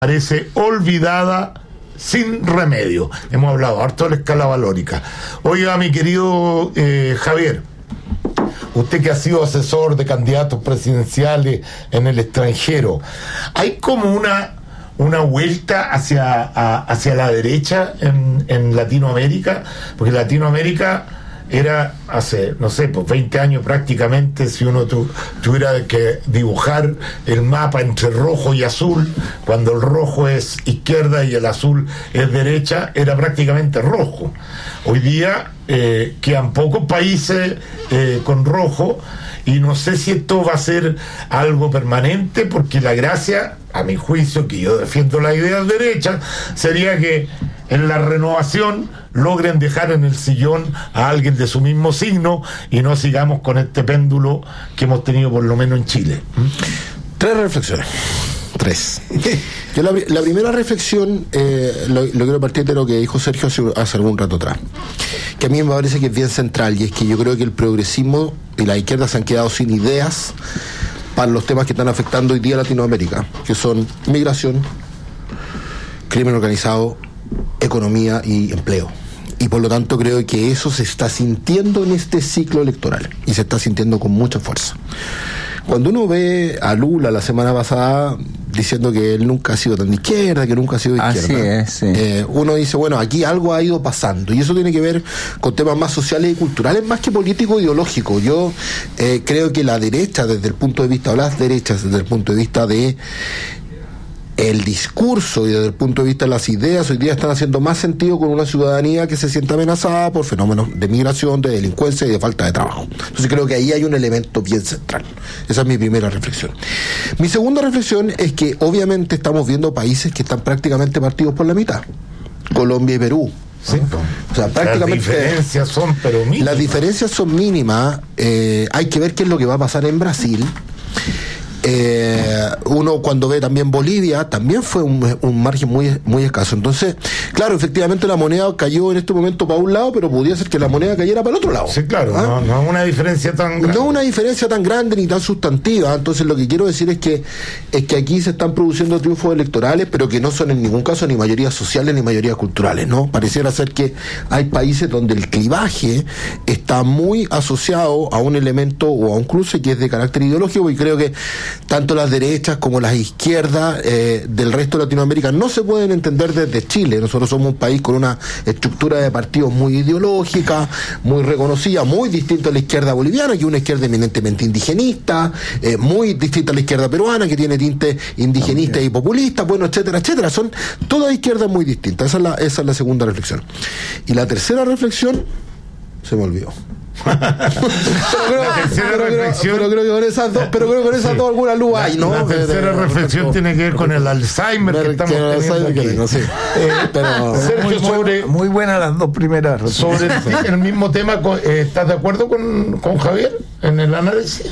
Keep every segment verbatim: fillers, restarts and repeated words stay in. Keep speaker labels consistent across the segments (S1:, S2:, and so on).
S1: parece olvidada sin remedio. Hemos hablado harto de la escala valórica. Oiga, mi querido eh, Javier, usted que ha sido asesor de candidatos presidenciales en el extranjero, ¿hay como una una vuelta hacia, a, hacia la derecha en, en Latinoamérica? Porque Latinoamérica era hace, no sé, pues veinte años prácticamente, si uno tu, tuviera que dibujar el mapa entre rojo y azul, cuando el rojo es izquierda y el azul es derecha, era prácticamente rojo. Hoy día eh, quedan pocos países eh, con rojo, y no sé si esto va a ser algo permanente, porque la gracia, a mi juicio, que yo defiendo las ideas derechas, sería que en la renovación logren dejar en el sillón a alguien de su mismo signo y no sigamos con este péndulo que hemos tenido por lo menos en Chile.
S2: Tres reflexiones. Tres. Yo la, la primera reflexión eh, lo, lo quiero partir de lo que dijo Sergio hace, hace algún rato atrás, que a mí me parece que es bien central, y es que yo creo que el progresismo y la izquierda se han quedado sin ideas para los temas que están afectando hoy día a Latinoamérica, que son migración, crimen organizado, economía y empleo. Y por lo tanto creo que eso se está sintiendo en este ciclo electoral, y se está sintiendo con mucha fuerza. Cuando uno ve a Lula la semana pasada diciendo que él nunca ha sido tan de izquierda, que nunca ha sido de izquierda,
S3: así es, sí.
S2: eh, uno dice, bueno, aquí algo ha ido pasando, y eso tiene que ver con temas más sociales y culturales, más que político-ideológico. Yo eh, creo que la derecha, desde el punto de vista, o las derechas, desde el punto de vista de el discurso y desde el punto de vista de las ideas, hoy día están haciendo más sentido con una ciudadanía que se siente amenazada por fenómenos de migración, de delincuencia y de falta de trabajo. Entonces creo que ahí hay un elemento bien central. Esa es mi primera reflexión. Mi segunda reflexión es que obviamente estamos viendo países que están prácticamente partidos por la mitad. Colombia y Perú.
S1: Sí,
S2: o sea, prácticamente
S1: las diferencias son pero mínimas.
S2: Las diferencias son mínimas. Eh, hay que ver qué es lo que va a pasar en Brasil. Eh, uno cuando ve también Bolivia, también fue un, un margen muy, muy escaso. Entonces, claro, efectivamente la moneda cayó en este momento para un lado, pero podría ser que la moneda cayera para el otro lado.
S1: Sí, claro,
S2: ¿Ah?
S1: no, no es una diferencia tan grande.
S2: No una diferencia tan grande ni tan sustantiva. Entonces lo que quiero decir es que es que aquí se están produciendo triunfos electorales, pero que no son en ningún caso ni mayorías sociales ni mayorías culturales, ¿no? Pareciera ser que hay países donde el clivaje está muy asociado a un elemento o a un cruce que es de carácter ideológico, y creo que tanto las derechas como las izquierdas eh, del resto de Latinoamérica no se pueden entender desde Chile. Nosotros somos un país con una estructura de partidos muy ideológica, muy reconocida, muy distinta a la izquierda boliviana, que es una izquierda eminentemente indigenista, eh, muy distinta a la izquierda peruana, que tiene tinte indigenista y populista, bueno, etcétera, etcétera. Son todas izquierdas muy distintas. Esa es la, esa es la segunda reflexión. Y la tercera reflexión se me olvidó. pero, creo,
S1: la tercera
S2: pero,
S1: reflexión,
S2: pero creo que con esas dos, pero creo que con esas sí. dos alguna luz hay, ¿no?
S1: La tercera
S2: de,
S1: reflexión de, tiene que ver con el Alzheimer que estamos teniendo Alzheimer aquí. Tengo, sí. eh, pero Sergio,
S3: muy,
S1: sobre,
S3: muy buenas las dos primeras.
S1: Sobre el, el mismo tema, eh, ¿estás de acuerdo con, con Javier en el análisis?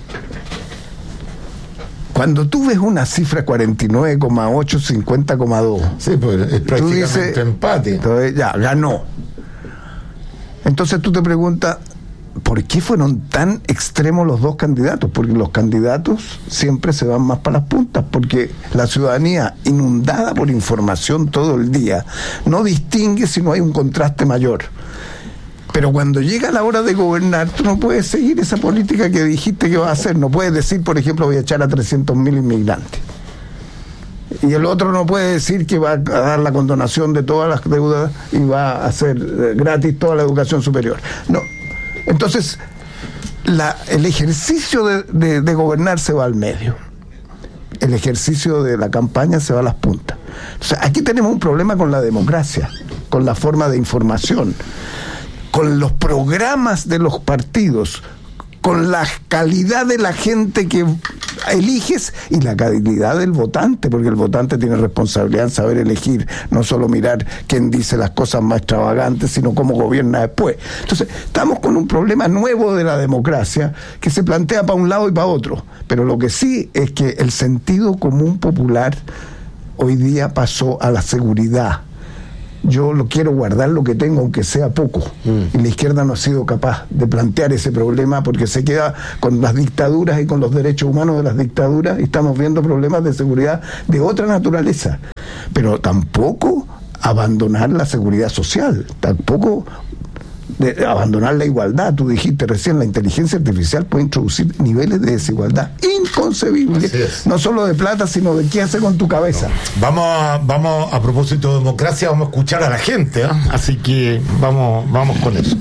S3: Cuando tú ves una cifra cuarenta y nueve coma ocho, cincuenta coma dos,
S1: sí, pues es prácticamente dices, empate.
S3: Entonces ya, ganó. Entonces tú te preguntas, ¿por qué fueron tan extremos los dos candidatos? Porque los candidatos siempre se van más para las puntas, porque la ciudadanía, inundada por información todo el día, no distingue si no hay un contraste mayor. Pero cuando llega la hora de gobernar, tú no puedes seguir esa política que dijiste que vas a hacer. No puedes decir, por ejemplo, voy a echar a trescientos mil inmigrantes. Y el otro no puede decir que va a dar la condonación de todas las deudas y va a hacer gratis toda la educación superior. No. Entonces, la, el ejercicio de, de, de gobernar se va al medio. El ejercicio de la campaña se va a las puntas. O sea, aquí tenemos un problema con la democracia, con la forma de información, con los programas de los partidos, con la calidad de la gente que eliges y la calidad del votante, porque el votante tiene responsabilidad en saber elegir, no solo mirar quién dice las cosas más extravagantes, sino cómo gobierna después. Entonces, estamos con un problema nuevo de la democracia que se plantea para un lado y para otro, pero lo que sí es que el sentido común popular hoy día pasó a la seguridad, yo lo quiero guardar lo que tengo, aunque sea poco. Mm. Y la izquierda no ha sido capaz de plantear ese problema porque se queda con las dictaduras y con los derechos humanos de las dictaduras, y estamos viendo problemas de seguridad de otra naturaleza. Pero tampoco abandonar la seguridad social, tampoco de abandonar la igualdad. Tú dijiste recién, la inteligencia artificial puede introducir niveles de desigualdad inconcebibles, no solo de plata, sino de qué hace con tu cabeza.
S1: No. Vamos a, vamos a propósito de democracia, vamos a escuchar a la gente, ¿eh? Así que vamos, vamos con eso.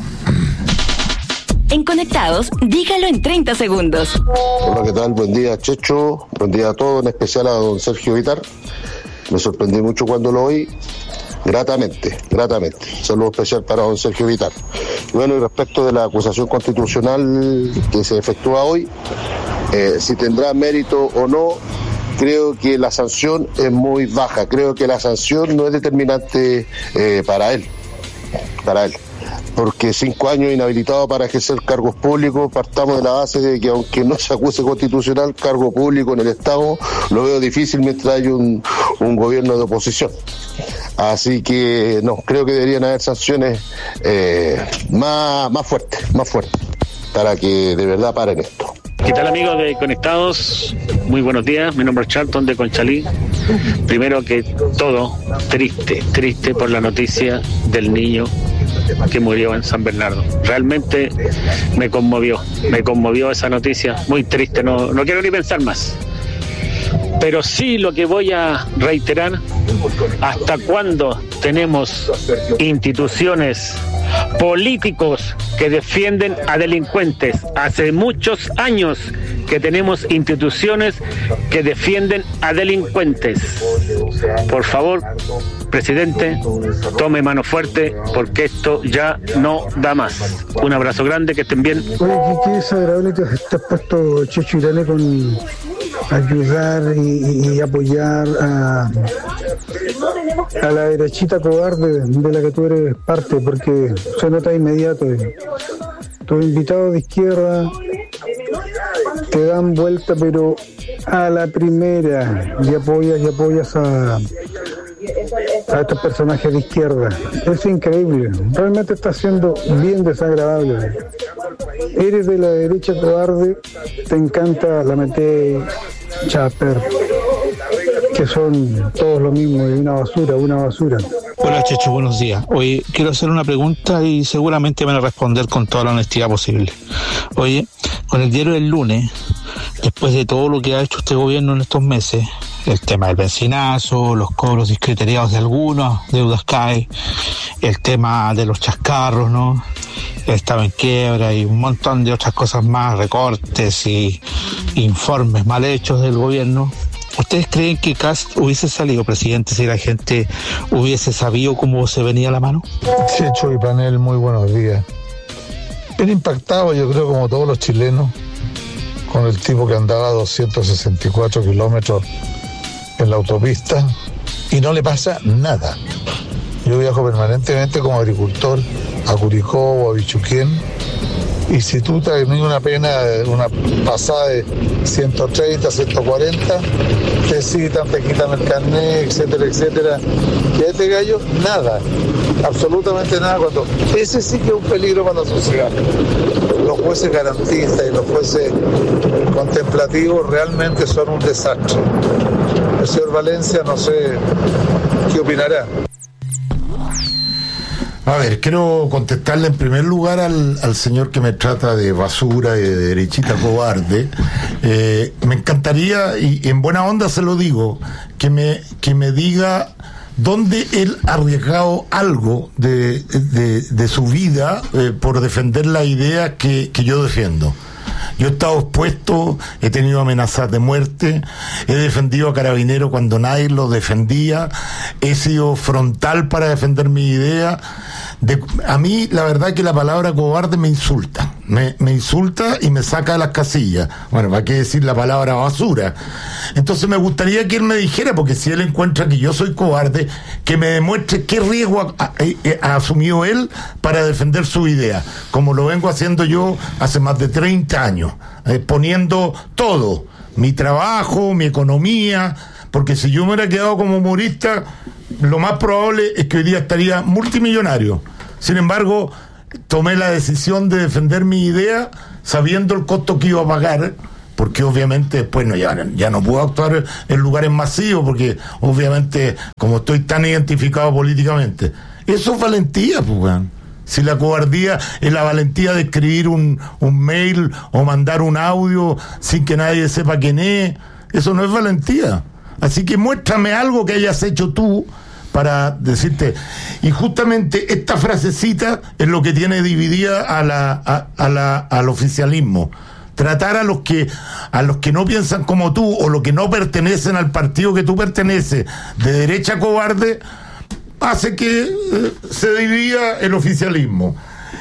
S4: En Conectados, dígalo en treinta segundos.
S5: Hola, ¿qué tal? Buen día, Checho. Buen día a todos, en especial a don Sergio Vitar. Me sorprendí mucho cuando lo oí. Gratamente, gratamente. Saludo especial para don Sergio Vitar. Bueno, y respecto de la acusación constitucional que se efectúa hoy, eh, si tendrá mérito o no, creo que la sanción es muy baja. Creo que la sanción no es determinante eh, para él, para él. Porque cinco años inhabilitado para ejercer cargos públicos, partamos de la base de que aunque no se acuse constitucional, cargo público en el Estado, lo veo difícil mientras hay un, un gobierno de oposición. Así que no, creo que deberían haber sanciones eh, más, más fuertes, más fuertes, para que de verdad paren esto.
S6: ¿Qué tal, amigos de Conectados? Muy buenos días, mi nombre es Charlton de Conchalí. Primero que todo, triste, triste por la noticia del niño que murió en San Bernardo. Realmente me conmovió, me conmovió esa noticia, muy triste, no, no quiero ni pensar más. Pero sí lo que voy a reiterar, ¿hasta cuándo tenemos instituciones, políticos que defienden a delincuentes? Hace muchos años que tenemos instituciones que defienden a delincuentes. Por favor, presidente, tome mano fuerte porque esto ya no da más. Un abrazo grande, que estén bien.
S7: Oye, qué desagradable que te has puesto, Checho Irane, con ayudar y, y apoyar a, a la derechita cobarde de la que tú eres parte, porque se nota inmediato. Tus invitados de izquierda te dan vuelta, pero a la primera, y apoyas y apoyas a, a estos personajes de izquierda. Es increíble, realmente está siendo bien desagradable. Eres de la derecha cobarde, te encanta la Mete, Chaper, que son todos lo mismo, y una basura, una basura.
S8: Hola, Checho, buenos días. Oye, quiero hacer una pregunta y seguramente van a responder con toda la honestidad posible. Oye, con el diario del lunes, después de todo lo que ha hecho este gobierno en estos meses, el tema del benzinazo, los cobros discriteriados de algunos, deudas C A E, el tema de los chascarros, ¿no? Estaba en quiebra y un montón de otras cosas más, recortes y informes mal hechos del gobierno. ¿Ustedes creen que Kast hubiese salido presidente si la gente hubiese sabido cómo se venía la mano?
S9: Checho y panel, muy buenos días. Bien impactado, yo creo, como todos los chilenos, con el tipo que andaba a doscientos sesenta y cuatro kilómetros en la autopista y no le pasa nada. Yo viajo permanentemente como agricultor a Curicó o a Bichuquén, y si tú te tienes una pena, una pasada de ciento treinta, ciento cuarenta, te citan, te quitan el carnet, etcétera, etcétera. Y a este gallo, nada, absolutamente nada. Cuando ese sí que es un peligro para la sociedad. Los jueces garantistas y los jueces contemplativos realmente son un desastre. El señor Valencia, no sé qué opinará.
S1: A ver, quiero contestarle en primer lugar al, al señor que me trata de basura y de derechita cobarde. Eh, me encantaría, y en buena onda se lo digo, que me, que me diga dónde él ha arriesgado algo de, de, de su vida eh, por defender la idea que, que yo defiendo. Yo he estado expuesto, he tenido amenazas de muerte, he defendido a Carabineros cuando nadie lo defendía, he sido frontal para defender mi idea. De, a mí la verdad que la palabra cobarde me insulta, me, me insulta y me saca de las casillas. Bueno, ¿para qué decir la palabra basura? Entonces me gustaría que él me dijera, porque si él encuentra que yo soy cobarde, que me demuestre qué riesgo ha, ha, ha asumido él para defender su idea, como lo vengo haciendo yo hace más de treinta años, eh, poniendo todo, mi trabajo, mi economía, porque si yo me hubiera quedado como humorista, lo más probable es que hoy día estaría multimillonario. Sin embargo, tomé la decisión de defender mi idea sabiendo el costo que iba a pagar, porque obviamente después no, ya, ya no puedo actuar en lugares masivos, porque obviamente como estoy tan identificado políticamente. Eso es valentía, pues, weón. Si la cobardía es la valentía de escribir un, un mail o mandar un audio sin que nadie sepa quién es, eso no es valentía. Así que muéstrame algo que hayas hecho tú para decirte. Y justamente esta frasecita es lo que tiene dividida a la, a, a la, al oficialismo. Tratar a los que a los que no piensan como tú o los que no pertenecen al partido que tú perteneces de derecha cobarde hace que eh, se divida el oficialismo.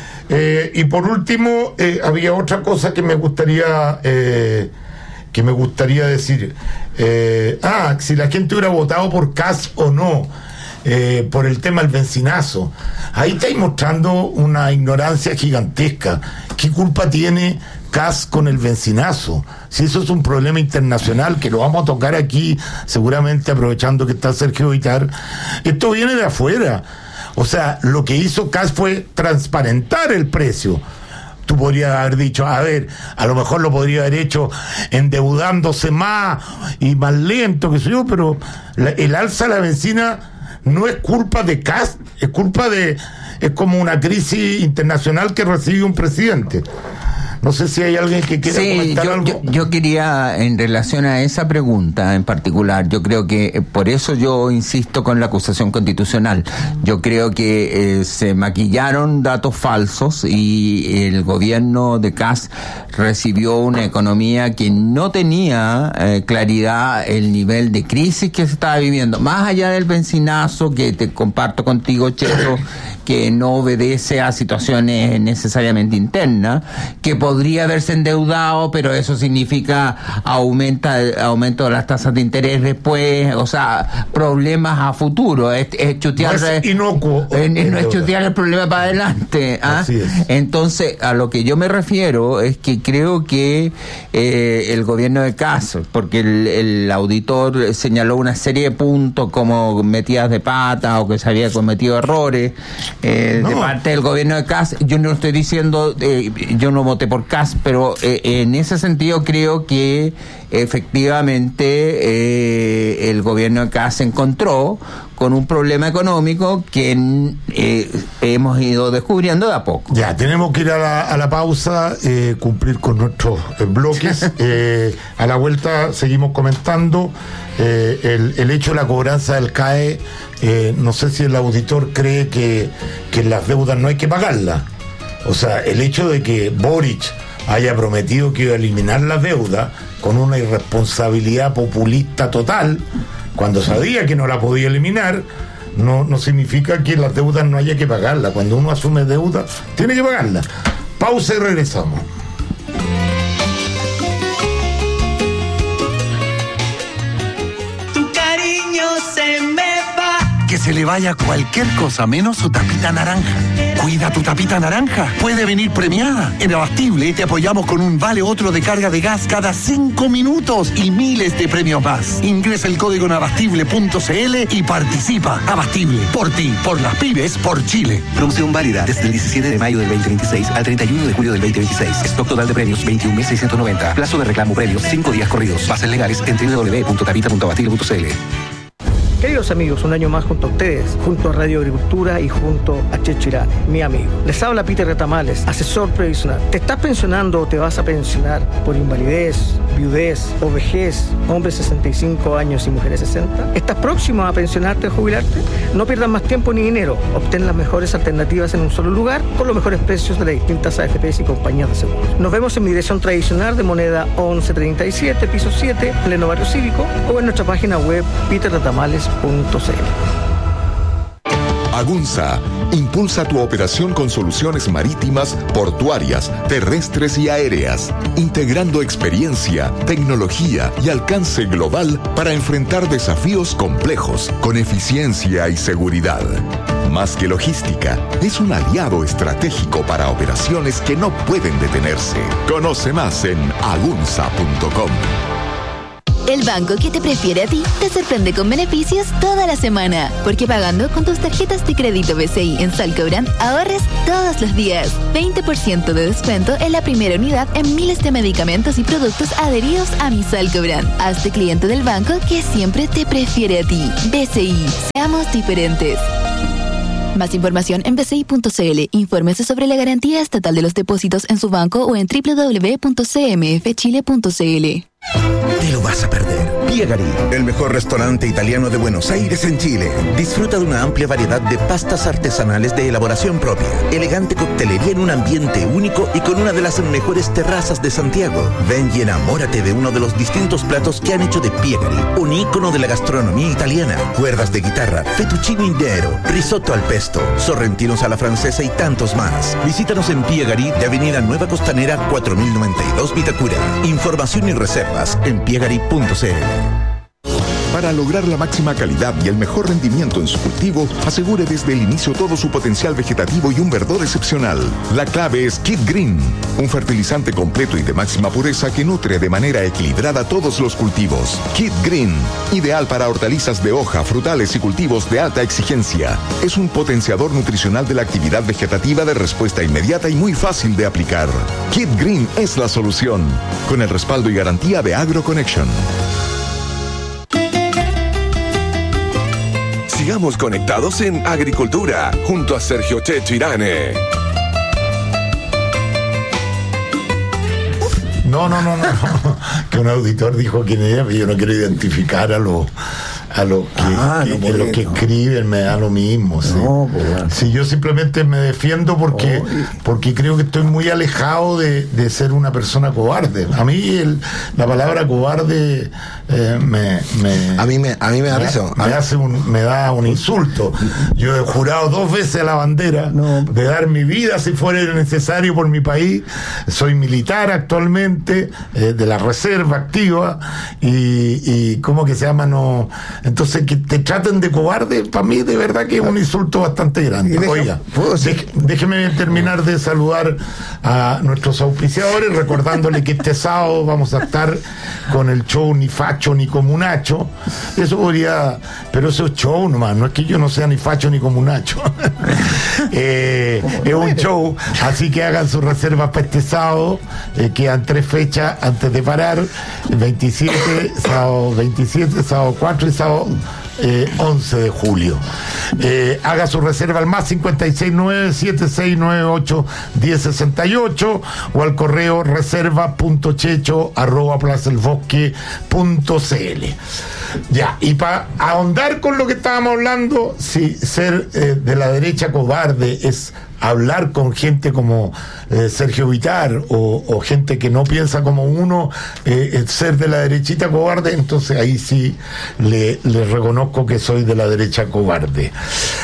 S1: Eh, y por último, eh, había otra cosa que me gustaría eh, que me gustaría decir. Eh, ah, si la gente hubiera votado por Kast o no, eh, por el tema del bencinazo. Ahí estáis mostrando una ignorancia gigantesca. ¿Qué culpa tiene Kast con el bencinazo? Si eso es un problema internacional que lo vamos a tocar aquí, seguramente aprovechando que está Sergio Vitar, esto viene de afuera. O sea, lo que hizo Kast fue transparentar el precio. Tú podrías haber dicho, a ver, a lo mejor lo podría haber hecho endeudándose más y más lento, que sé yo, pero la, el alza de la benzina no es culpa de Kast, es culpa de, es como una crisis internacional que recibe un presidente. No sé si hay alguien que quiera
S10: sí,
S1: comentar
S10: yo,
S1: algo.
S10: Yo, yo quería, en relación a esa pregunta en particular, yo creo que eh, por eso yo insisto con la acusación constitucional. Yo creo que eh, se maquillaron datos falsos y el gobierno de Kast recibió una economía que no tenía eh, claridad el nivel de crisis que se estaba viviendo. Más allá del bencinazo, que te comparto contigo, Cheto, que no obedece a situaciones necesariamente internas, que podría haberse endeudado, pero eso significa aumenta aumento de las tasas de interés después, o sea, problemas a futuro, es, es chutear,
S1: no es inocuo,
S10: es, no es chutear el problema para adelante. ¿ah?
S1: Así es.
S10: Entonces, a lo que yo me refiero es que creo que eh, el gobierno de Kast, porque el, el auditor señaló una serie de puntos como metidas de pata o que se había cometido errores, Eh, no. de parte del gobierno de Kast. Yo no estoy diciendo, eh, yo no voté por Kast, pero eh, en ese sentido creo que efectivamente eh, el gobierno de Kast se encontró con un problema económico que eh, hemos ido descubriendo de a poco.
S1: Ya, tenemos que ir a la, a la pausa, eh, cumplir con nuestros eh, bloques. eh, a la vuelta seguimos comentando eh, el, el hecho de la cobranza del C A E. Eh, no sé si el auditor cree que, que las deudas no hay que pagarlas. O sea, el hecho de que Boric haya prometido que iba a eliminar las deudas con una irresponsabilidad populista total, cuando sabía que no la podía eliminar, no, no significa que las deudas no haya que pagarlas. Cuando uno asume deuda, tiene que pagarlas. Pausa y regresamos.
S11: Tu cariño se me va.
S12: Que se le vaya cualquier cosa menos su tapita naranja. Cuida tu tapita naranja. Puede venir premiada. En Abastible te apoyamos con un vale otro de carga de gas cada cinco minutos y miles de premios más. Ingresa el código en abastible punto c l y participa. Abastible. Por ti, por las pymes, por Chile.
S13: Promoción válida desde el diecisiete de mayo del veinte veintiséis al treinta y uno de julio del veinte veintiséis. Stock total de premios veintiún mil seiscientos noventa. Plazo de reclamo premios cinco días corridos. Bases legales en w w w punto tapita punto abastible punto c l.
S14: Queridos amigos, un año más junto a ustedes, junto a Radio Agricultura y junto a Checho Irane, mi amigo. Les habla Peter Retamales, asesor previsional. ¿Te estás pensionando o te vas a pensionar por invalidez, viudez o vejez, hombres sesenta y cinco años y mujeres sesenta? ¿Estás próximo a pensionarte o jubilarte? No pierdas más tiempo ni dinero. Obtén las mejores alternativas en un solo lugar con los mejores precios de las distintas A F Pes y compañías de seguros. Nos vemos en mi dirección tradicional de Moneda once treinta y siete, piso siete, pleno barrio cívico, o en nuestra página web peter retamales punto c l.
S15: Agunza impulsa tu operación con soluciones marítimas, portuarias, terrestres y aéreas, integrando experiencia, tecnología y alcance global para enfrentar desafíos complejos con eficiencia y seguridad. Más que logística, es un aliado estratégico para operaciones que no pueden detenerse. Conoce más en agunza punto com.
S16: El banco que te prefiere a ti te sorprende con beneficios toda la semana. Porque pagando con tus tarjetas de crédito B C I en Salcobrand ahorres todos los días. veinte por ciento de descuento en la primera unidad en miles de medicamentos y productos adheridos a mi Salcobrand. Hazte cliente del banco que siempre te prefiere a ti. B C I. Seamos diferentes. Más información en b c i punto c l. Infórmese sobre la garantía estatal de los depósitos en su banco o en w w w punto c m f chile punto c l.
S17: Te lo vas a perder. Piegari, el mejor restaurante italiano de Buenos Aires en Chile. Disfruta de una amplia variedad de pastas artesanales de elaboración propia, elegante coctelería en un ambiente único y con una de las mejores terrazas de Santiago. Ven y enamórate de uno de los distintos platos que han hecho de Piegari, un ícono de la gastronomía italiana. Cuerdas de guitarra, fettuccine intero, risotto al pesto, sorrentinos a la francesa y tantos más. Visítanos en Piegari de Avenida Nueva Costanera cuatro mil noventa y dos Vitacura. Información y reservas en piegari punto c l.
S15: Para lograr la máxima calidad y el mejor rendimiento en su cultivo, asegure desde el inicio todo su potencial vegetativo y un verdor excepcional. La clave es Kid Green, un fertilizante completo y de máxima pureza que nutre de manera equilibrada todos los cultivos. Kid Green, ideal para hortalizas de hoja, frutales y cultivos de alta exigencia. Es un potenciador nutricional de la actividad vegetativa de respuesta inmediata y muy fácil de aplicar. Kid Green es la solución, con el respaldo y garantía de AgroConnection.
S18: Sigamos conectados en Agricultura, junto a Sergio Checho Irane.
S1: No, no, no, no, no. Que un auditor dijo quién era, pero yo no quiero identificar a los a los que,
S3: ah,
S1: que,
S3: no,
S1: que, los que
S3: no.
S1: escriben, me da lo mismo. ¿Sí?
S3: No, pues, bueno.
S1: Sí, yo simplemente me defiendo porque,
S3: oh, y...
S1: porque creo que estoy muy alejado de, de ser una persona cobarde. A mí el, la palabra cobarde eh, me, me
S2: a mí me a mí me da risa.
S1: Me, me hace un, me da un insulto. Yo he jurado dos veces a la bandera no. de dar mi vida si fuera necesario por mi país. Soy militar actualmente eh, de la reserva activa y, y ¿cómo que se llama? No. Entonces, que te traten de cobarde, para mí de verdad que es un insulto bastante grande. Deja, Oiga, dej, déjeme terminar de saludar a nuestros auspiciadores, recordándole que este sábado vamos a estar con el show Ni Facho ni Comunacho. Eso podría, pero eso es show nomás, no es que yo no sea ni facho ni comunacho. eh, es un show, así que hagan sus reservas para este sábado, eh, quedan tres fechas antes de parar, veintisiete, sábado veintisiete, sábado cuatro y sábado Eh, once de julio. Eh, haga su reserva al más cincuenta y seis nueve siete seis nueve ocho diez sesenta y ocho o al correo reserva punto checho arroba plaza el bosque punto c l. Ya, y para ahondar con lo que estábamos hablando, si ser eh, de la derecha cobarde es hablar con gente como eh, Sergio Vitar o, o gente que no piensa como uno, eh, ser de la derechita cobarde, entonces ahí sí le, le reconozco que soy de la derecha cobarde.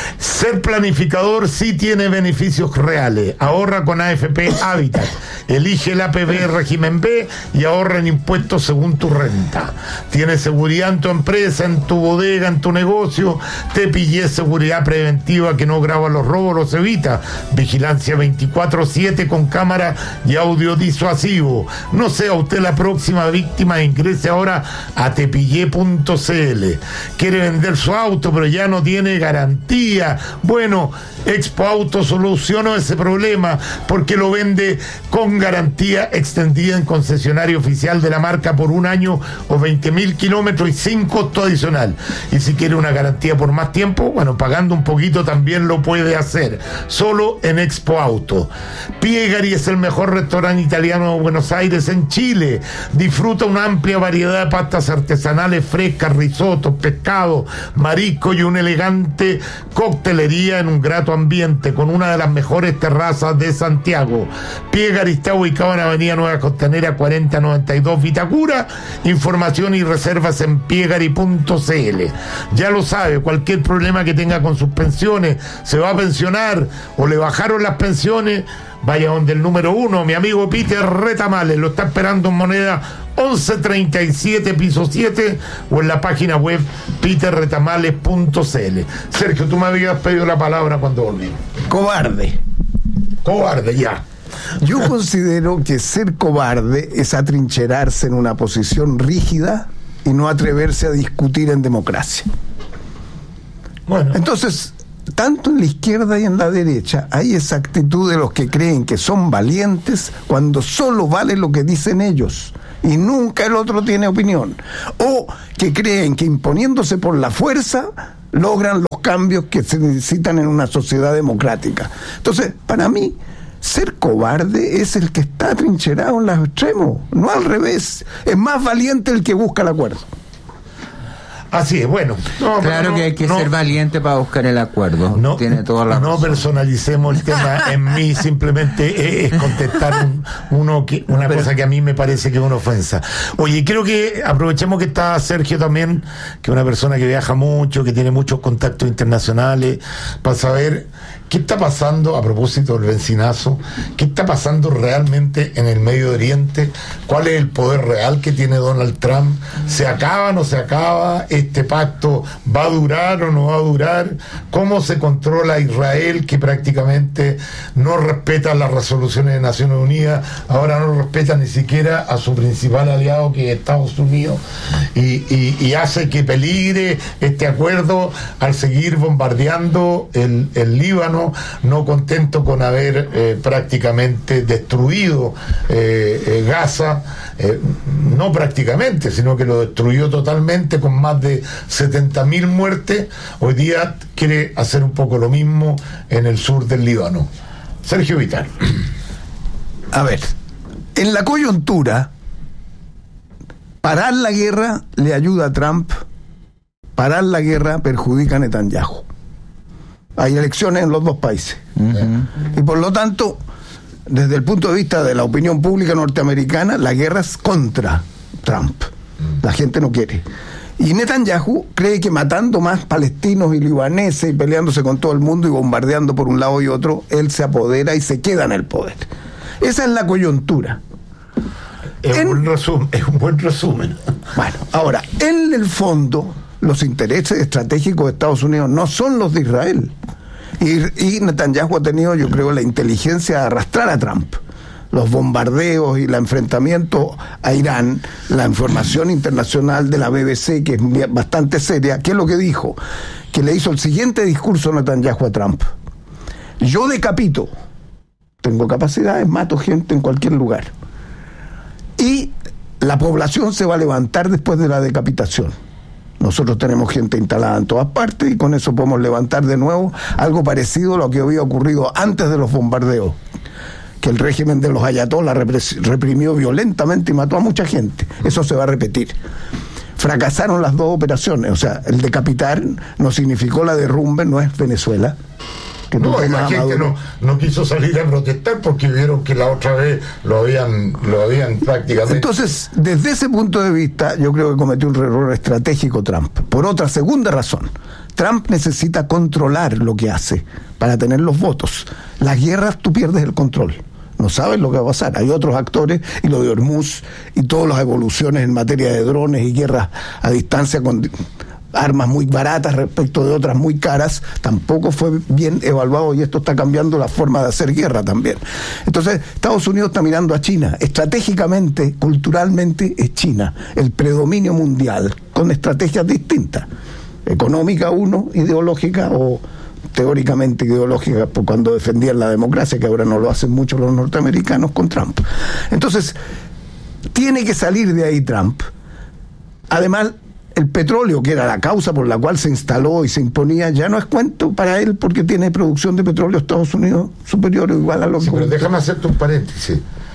S1: Ser planificador sí tiene beneficios reales. Ahorra con A F P Habitat. Elige el A P B régimen B y ahorra en impuestos según tu renta. Tiene seguridad en tu empresa, en tu bodega, en tu negocio. Te pillé seguridad preventiva que no graba los robos, los evita. Vigilancia veinticuatro siete con cámara y audio disuasivo. No sea usted la próxima víctima, ingrese ahora a tepillé punto c l. Quiere vender su auto pero ya no tiene garantía. Bueno, Expo Auto solucionó ese problema porque lo vende con garantía extendida en concesionario oficial de la marca por un año o veinte mil kilómetros y sin costo adicional. Y si quiere una garantía por más tiempo, bueno, pagando un poquito también lo puede hacer. Solo en Expo Auto. Piegari es el mejor restaurante italiano de Buenos Aires en Chile. Disfruta una amplia variedad de pastas artesanales frescas, risotos, pescado, marisco y una elegante coctelería en un grato ambiente con una de las mejores terrazas de Santiago. Piegari está ubicado en Avenida Nueva Costanera cuarenta noventa y dos Vitacura. Información y reservas en piegari punto c l. Ya lo sabe, cualquier problema que tenga con sus pensiones, se va a pensionar o le bajaron las pensiones, vaya donde el número uno, mi amigo Peter Retamales, lo está esperando en Moneda once treinta y siete piso siete o en la página web peter retamales punto c l. Sergio, tú me habías pedido la palabra cuando volví.
S3: Cobarde.
S1: Cobarde, ya.
S3: Yo considero que ser cobarde es atrincherarse en una posición rígida y no atreverse a discutir en democracia.
S1: Bueno.
S3: Entonces, tanto en la izquierda y en la derecha hay esa actitud de los que creen que son valientes cuando solo vale lo que dicen ellos y nunca el otro tiene opinión, o que creen que imponiéndose por la fuerza logran los cambios que se necesitan en una sociedad democrática. Entonces, para mí, ser cobarde es el que está atrincherado en los extremos, no al revés. Es más valiente el que busca el acuerdo.
S1: Así es, bueno. No,
S10: claro
S1: no,
S10: que hay que
S1: no,
S10: ser valiente para buscar el acuerdo.
S1: No,
S10: tiene toda la
S1: no
S10: razón.
S1: Personalicemos el tema en mí, simplemente es, es contestar un, uno que, una Pero, cosa que a mí me parece que es una ofensa. Oye, creo que aprovechemos que está Sergio también, que es una persona que viaja mucho, que tiene muchos contactos internacionales, para saber qué está pasando a propósito del bencinazo, qué está pasando realmente en el Medio Oriente, cuál es el poder real que tiene Donald Trump, se acaba o no se acaba, este pacto va a durar o no va a durar, cómo se controla a Israel, que prácticamente no respeta las resoluciones de Naciones Unidas, ahora no respeta ni siquiera a su principal aliado, que es Estados Unidos, y, y, y hace que peligre este acuerdo al seguir bombardeando el, el Líbano, no contento con haber eh, prácticamente destruido eh, eh, Gaza, eh, no prácticamente, sino que lo destruyó totalmente con más de setenta mil muertes. Hoy día quiere hacer un poco lo mismo en el sur del Líbano. Sergio Vitar.
S3: A ver, en la coyuntura, parar la guerra le ayuda a Trump, parar la guerra perjudica a Netanyahu. Hay elecciones en los dos países. Uh-huh. Y por lo tanto, desde el punto de vista de la opinión pública norteamericana, la guerra es contra Trump. Uh-huh. La gente no quiere. Y Netanyahu cree que matando más palestinos y libaneses y peleándose con todo el mundo y bombardeando por un lado y otro, él se apodera y se queda en el poder. Esa es la coyuntura.
S1: Es, en, un, resumen, es un buen resumen.
S3: Bueno, ahora, en el fondo, los intereses estratégicos de Estados Unidos no son los de Israel. Y, y Netanyahu ha tenido, yo creo, la inteligencia de arrastrar a Trump. Los bombardeos y el enfrentamiento a Irán, la información internacional de la B B C, que es bastante seria, ¿qué es lo que dijo? Que le hizo el siguiente discurso Netanyahu a Trump: yo decapito, tengo capacidades, mato gente en cualquier lugar, y la población se va a levantar después de la decapitación. Nosotros tenemos gente instalada en todas partes y con eso podemos levantar de nuevo algo parecido a lo que había ocurrido antes de los bombardeos, que el régimen de los ayatolás reprimió violentamente y mató a mucha gente. Eso se va a repetir. Fracasaron las dos operaciones, o sea, el decapitar no significó la derrumbe, no es Venezuela. Que
S1: no, la gente no, no quiso salir a protestar porque vieron que la otra vez lo habían, lo habían prácticamente...
S3: Entonces, desde ese punto de vista, yo creo que cometió un error estratégico Trump. Por otra segunda razón, Trump necesita controlar lo que hace para tener los votos. Las guerras tú pierdes el control. No sabes lo que va a pasar. Hay otros actores, y lo de Hormuz y todas las evoluciones en materia de drones y guerras a distancia con armas muy baratas respecto de otras muy caras, tampoco fue bien evaluado, y esto está cambiando la forma de hacer guerra también. Entonces, Estados Unidos está mirando a China. Estratégicamente, culturalmente, es China el predominio mundial, con estrategias distintas. Económica, uno, ideológica o teóricamente ideológica, por cuando defendían la democracia, que ahora no lo hacen mucho los norteamericanos con Trump. Entonces, tiene que salir de ahí Trump. Además, el petróleo, que era la causa por la cual se instaló y se imponía, ya no es cuento para él, porque tiene producción de petróleo Estados Unidos superior o igual a lo que...
S1: Sí, pero déjame hacerte un paréntesis.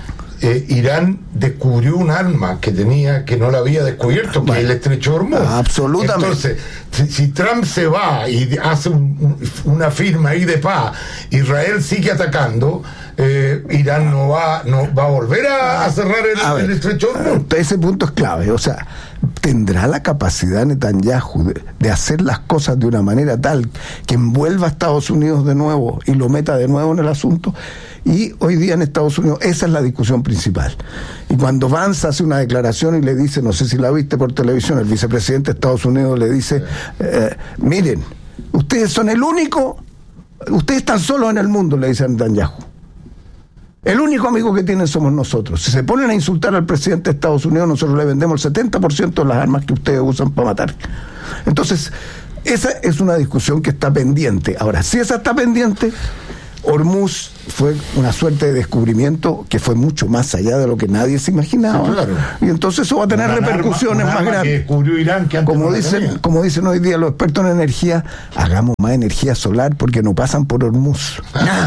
S1: Eh, Irán descubrió un arma que tenía, que no la había descubierto, que bueno, es el estrecho de Hormuz.
S3: Absolutamente.
S1: Entonces, si, si Trump se va y hace un, un, una firma ahí de paz, Israel sigue atacando, eh, Irán no va no va a volver a, a cerrar el,
S3: a ver,
S1: el estrecho de Hormuz.
S3: Ese punto es clave. O sea, ¿tendrá la capacidad Netanyahu de, de hacer las cosas de una manera tal que envuelva a Estados Unidos de nuevo y lo meta de nuevo en el asunto? Y hoy día en Estados Unidos esa es la discusión principal. Y cuando Vance hace una declaración y le dice, no sé si la viste por televisión, el vicepresidente de Estados Unidos le dice, eh, miren, ustedes son el único, ustedes están solos en el mundo, le dice a Netanyahu. El único amigo que tienen somos nosotros. Si se ponen a insultar al presidente de Estados Unidos, nosotros le vendemos el setenta por ciento de las armas que ustedes usan para matar. Entonces, esa es una discusión que está pendiente. Ahora, si esa está pendiente, Hormuz fue una suerte de descubrimiento que fue mucho más allá de lo que nadie se imaginaba. Sí, claro. Y entonces eso va a tener una repercusiones arma, más grandes. Que descubrió Irán, que antes como, no dicen, como dicen hoy día los expertos en energía, hagamos más energía solar porque no pasan por Hormuz.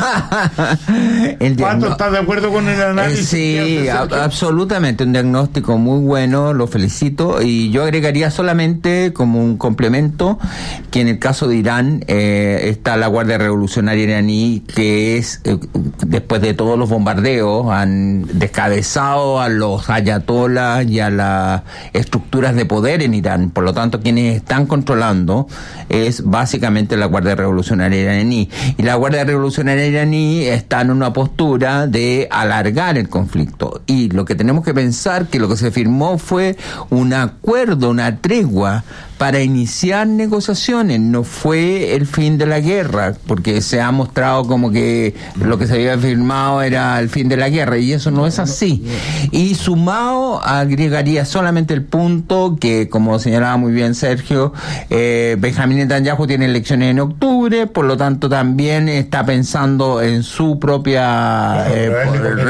S1: ¿Cuánto estás de acuerdo con el análisis?
S10: Eh, sí, a, absolutamente, un diagnóstico muy bueno, lo felicito. Y yo agregaría solamente como un complemento que en el caso de Irán eh, está la Guardia Revolucionaria iraní, que es... Eh, después de todos los bombardeos han descabezado a los ayatolás y a las estructuras de poder en Irán. Por lo tanto, quienes están controlando es básicamente la Guardia Revolucionaria iraní. Y la Guardia Revolucionaria iraní está en una postura de alargar el conflicto. Y lo que tenemos que pensar que lo que se firmó fue un acuerdo, una tregua para iniciar negociaciones, no fue el fin de la guerra, porque se ha mostrado como que lo que se había firmado era el fin de la guerra, y eso no es así. Y sumado, agregaría solamente el punto que, como señalaba muy bien Sergio, eh, Benjamín Netanyahu tiene elecciones en octubre, por lo tanto también está pensando en su propia... Eh, por,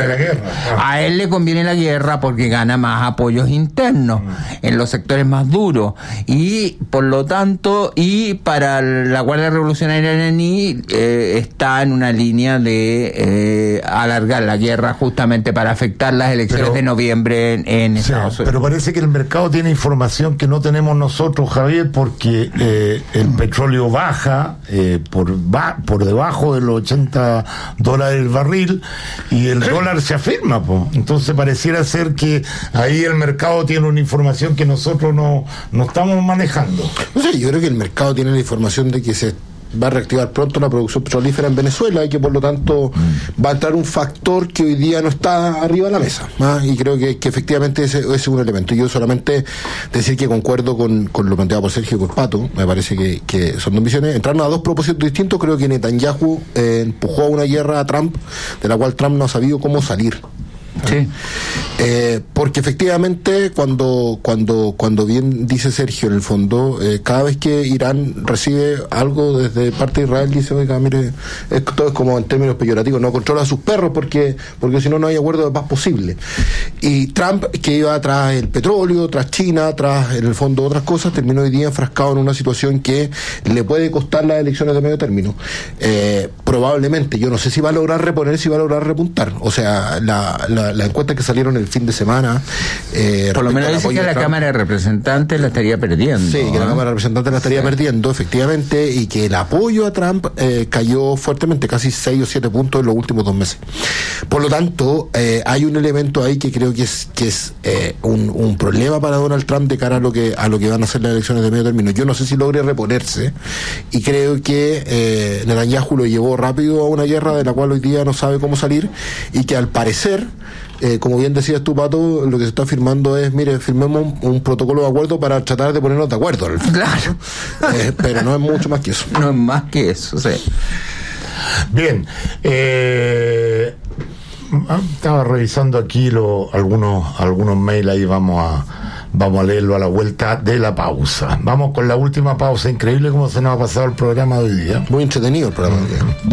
S10: a él le conviene la guerra porque gana más apoyos internos en los sectores más duros, y Y por lo tanto, y para la Guardia Revolucionaria iraní eh, está en una línea de eh, alargar la guerra justamente para afectar las elecciones pero, de noviembre en, en sí, Estados Unidos.
S1: Pero parece que el mercado tiene información que no tenemos nosotros, Javier, porque eh, el petróleo baja eh, por, va, por debajo de los ochenta dólares el barril y el dólar se afirma, po. Entonces pareciera ser que ahí el mercado tiene una información que nosotros no, no estamos manejando.
S2: No sé, yo creo que el mercado tiene la información de que se va a reactivar pronto la producción petrolífera en Venezuela y que por lo tanto mm. va a entrar un factor que hoy día no está arriba de la mesa, ¿ah? Y creo que, que efectivamente ese, ese es un elemento. Yo solamente decir que concuerdo con, con lo planteado por Sergio y por Pato, me parece que, que son dos visiones, entraron a dos propósitos distintos. Creo que Netanyahu eh, empujó a una guerra a Trump de la cual Trump no ha sabido cómo salir. Sí. Eh, porque efectivamente cuando cuando cuando bien dice Sergio en el fondo, eh, cada vez que Irán recibe algo desde parte de Israel dice, oiga, mire, esto es como en términos peyorativos, no controla a sus perros porque porque si no no hay acuerdo de paz posible. Y Trump, que iba tras el petróleo, tras China, tras en el fondo otras cosas, terminó hoy día enfrascado en una situación que le puede costar las elecciones de medio término. Eh, probablemente, yo no sé si va a lograr reponer, si va a lograr repuntar. O sea, la, la las encuestas que salieron el fin de semana eh,
S10: por lo menos dice que la Trump, Cámara de Representantes la estaría perdiendo.
S2: Sí, que la Cámara de Representantes la estaría sí. perdiendo efectivamente, y que el apoyo a Trump eh, cayó fuertemente, casi seis o siete puntos en los últimos dos meses. Por lo tanto, eh, hay un elemento ahí que creo que es que es eh, un, un problema para Donald Trump de cara a lo que a lo que van a ser las elecciones de medio término. Yo no sé si logre reponerse, y creo que eh, Netanyahu lo llevó rápido a una guerra de la cual hoy día no sabe cómo salir, y que al parecer, Eh, como bien decías tú, Pato, lo que se está firmando es, mire, firmemos un, un protocolo de acuerdo para tratar de ponernos de acuerdo.
S10: Claro.
S2: Eh, pero no es mucho más que eso.
S10: No es más que eso, sí.
S1: Bien. Eh, estaba revisando aquí lo, algunos, algunos mails, ahí vamos a, vamos a leerlo a la vuelta de la pausa. Vamos con la última pausa. Increíble cómo se nos ha pasado el programa de hoy día.
S2: Muy entretenido el programa de hoy día.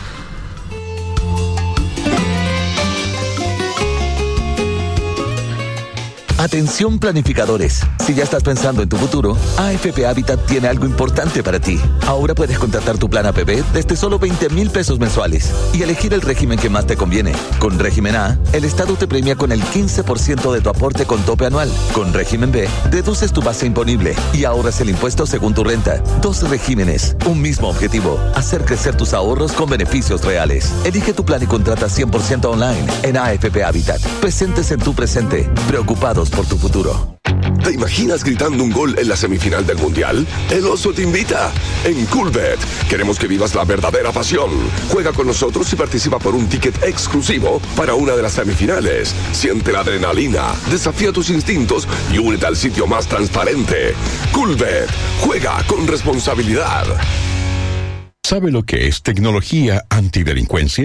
S19: Atención planificadores, si ya estás pensando en tu futuro, A F P Habitat tiene algo importante para ti. Ahora puedes contratar tu plan A P B desde solo veinte mil pesos mensuales y elegir el régimen que más te conviene. Con régimen A, el Estado te premia con el quince por ciento de tu aporte con tope anual. Con régimen B, deduces tu base imponible y ahorras el impuesto según tu renta. Dos regímenes, un mismo objetivo, hacer crecer tus ahorros con beneficios reales. Elige tu plan y contrata cien por ciento online en A F P Habitat. Presentes en tu presente, preocupados por tu futuro.
S18: ¿Te imaginas gritando un gol en la semifinal del Mundial? El Oso te invita. En Coolbet queremos que vivas la verdadera pasión. Juega con nosotros y participa por un ticket exclusivo para una de las semifinales. Siente la adrenalina, desafía tus instintos y únete al sitio más transparente. Coolbet. Juega con responsabilidad.
S15: ¿Sabe lo que es tecnología antidelincuencia?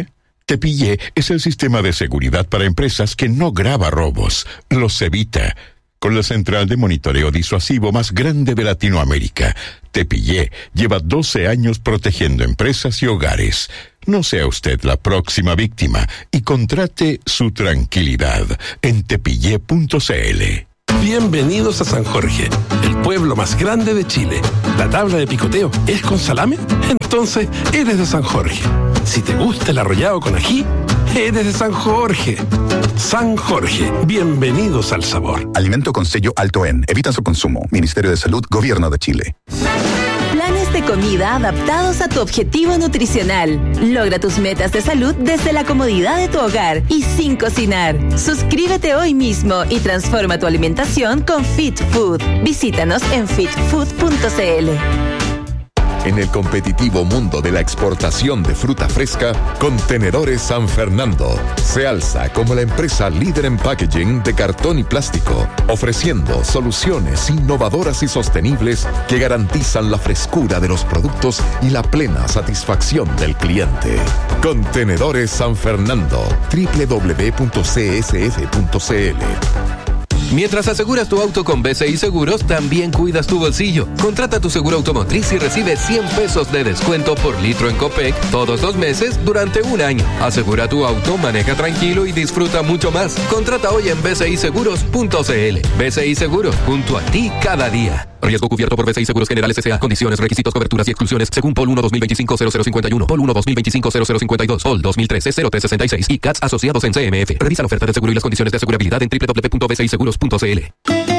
S20: Tepillé es el sistema de seguridad para empresas que no graba robos, los evita. Con la central de monitoreo disuasivo más grande de Latinoamérica, Tepillé lleva doce años protegiendo empresas y hogares. No sea usted la próxima víctima y contrate su tranquilidad en tepillé punto c l.
S21: Bienvenidos a San Jorge, el pueblo más grande de Chile. ¿La tabla de picoteo es con salame? Entonces, eres de San Jorge. Si te gusta el arrollado con ají, eres de San Jorge. San Jorge, bienvenidos al sabor.
S22: Alimento con sello alto en. Evita su consumo. Ministerio de Salud, Gobierno de Chile.
S4: Planes de comida adaptados a tu objetivo nutricional. Logra tus metas de salud desde la comodidad de tu hogar y sin cocinar. Suscríbete hoy mismo y transforma tu alimentación con Fit Food. Visítanos en fit food punto c l.
S15: En el competitivo mundo de la exportación de fruta fresca, Contenedores San Fernando se alza como la empresa líder en packaging de cartón y plástico, ofreciendo soluciones innovadoras y sostenibles que garantizan la frescura de los productos y la plena satisfacción del cliente. Contenedores San Fernando, doble u doble u doble u punto c s f punto c l.
S23: Mientras aseguras tu auto con B C I Seguros, también cuidas tu bolsillo. Contrata tu seguro automotriz y recibe cien pesos de descuento por litro en Copec todos los meses durante un año. Asegura tu auto, maneja tranquilo y disfruta mucho más. Contrata hoy en b c i seguros punto c l. B C I Seguros, junto a ti cada día. Riesgo cubierto por B C I Seguros Generales S A. Condiciones, requisitos, coberturas y exclusiones según P O L uno dos mil veinticinco cero cero cincuenta y uno, P O L uno dos mil veinticinco cero cero cincuenta y dos, P O L dos mil trece cero tres sesenta y seis y C A T S asociados en C M F. Revisa la oferta de seguro y las condiciones de asegurabilidad en doble u doble u doble u punto b c i seguros punto c l.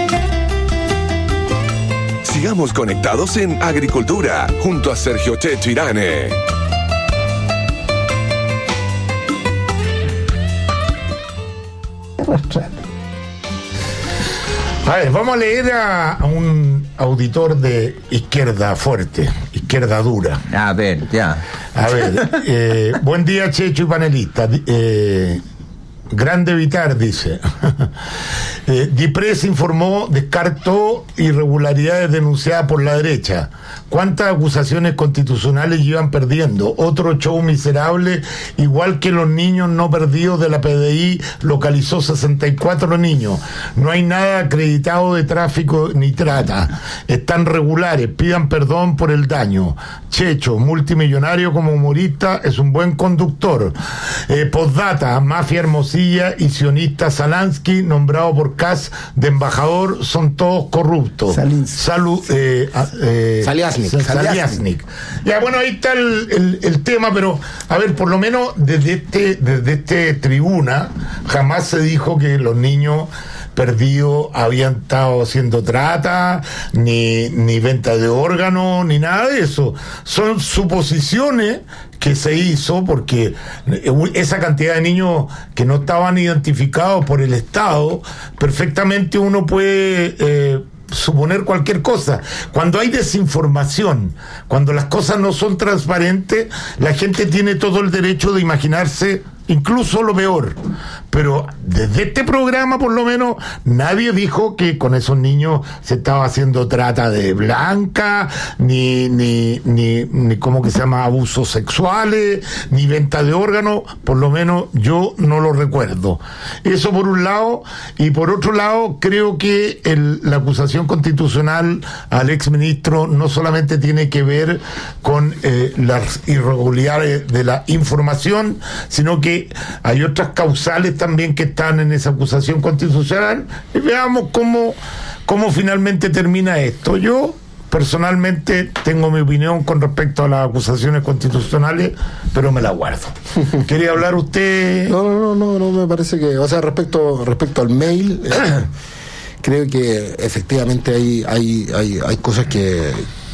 S18: Sigamos conectados en Agricultura junto a Sergio Checho Irane.
S1: A ver, vamos a leer a, a un auditor de izquierda fuerte, izquierda dura.
S10: A ver, ya.
S1: A ver, eh, buen día, Checho y panelista. Eh, Grande Vitar, dice. eh, DIPRES informó, descartó irregularidades denunciadas por la derecha. ¿Cuántas acusaciones constitucionales iban perdiendo? Otro show miserable, igual que los niños no perdidos de la P D I, localizó sesenta y cuatro niños. No hay nada acreditado de tráfico ni trata. Están regulares, pidan perdón por el daño. Checho, multimillonario como humorista, es un buen conductor. Eh, postdata, mafia Hermosilla y sionista Salansky, nombrado por Kass de embajador, son todos corruptos. Salud, eh, eh,
S2: Saliasnik.
S1: Saliasnik. Ya, bueno, ahí está el, el, el tema, pero a ver, por lo menos desde este, desde este tribuna jamás se dijo que los niños perdidos habían estado haciendo trata, ni, ni venta de órganos, ni nada de eso. Son suposiciones que se hizo porque esa cantidad de niños que no estaban identificados por el Estado, perfectamente uno puede eh, suponer cualquier cosa. Cuando hay desinformación, cuando las cosas no son transparentes, la gente tiene todo el derecho de imaginarse incluso lo peor. Pero desde este programa, por lo menos, nadie dijo que con esos niños se estaba haciendo trata de blanca, ni, ni, ni, ni ¿cómo que se llama? Abusos sexuales, ni venta de órganos. Por lo menos yo no lo recuerdo. Eso por un lado. Y por otro lado, creo que el, la acusación constitucional al exministro no solamente tiene que ver con eh, las irregularidades de la información, sino que hay otras causales también que están en esa acusación constitucional, y veamos cómo, cómo finalmente termina esto. Yo personalmente tengo mi opinión con respecto a las acusaciones constitucionales, pero me la guardo. ¿Quería hablar usted?
S2: No, no, no, no, no me parece que, o sea, respecto, respecto al mail, eh, creo que efectivamente hay, hay, hay, hay cosas que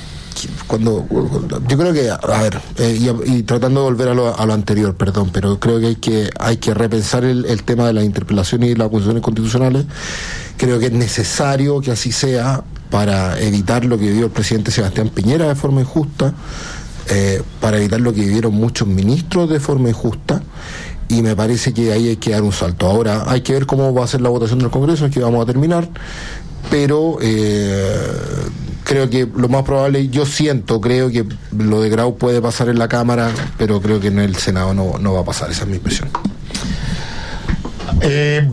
S2: cuando yo creo que, a ver, eh, y, y tratando de volver a lo, a lo anterior, perdón, pero creo que hay que hay que repensar el, el tema de la interpelación y las acusaciones constitucionales. Creo que es necesario que así sea para evitar lo que vivió el presidente Sebastián Piñera de forma injusta, eh, para evitar lo que vivieron muchos ministros de forma injusta, y me parece que ahí hay que dar un salto. Ahora hay que ver cómo va a ser la votación del Congreso, que vamos a terminar, pero eh, creo que lo más probable, yo siento, creo que lo de Grau puede pasar en la Cámara, pero creo que en el Senado no, no va a pasar, esa es mi impresión.
S1: Eh,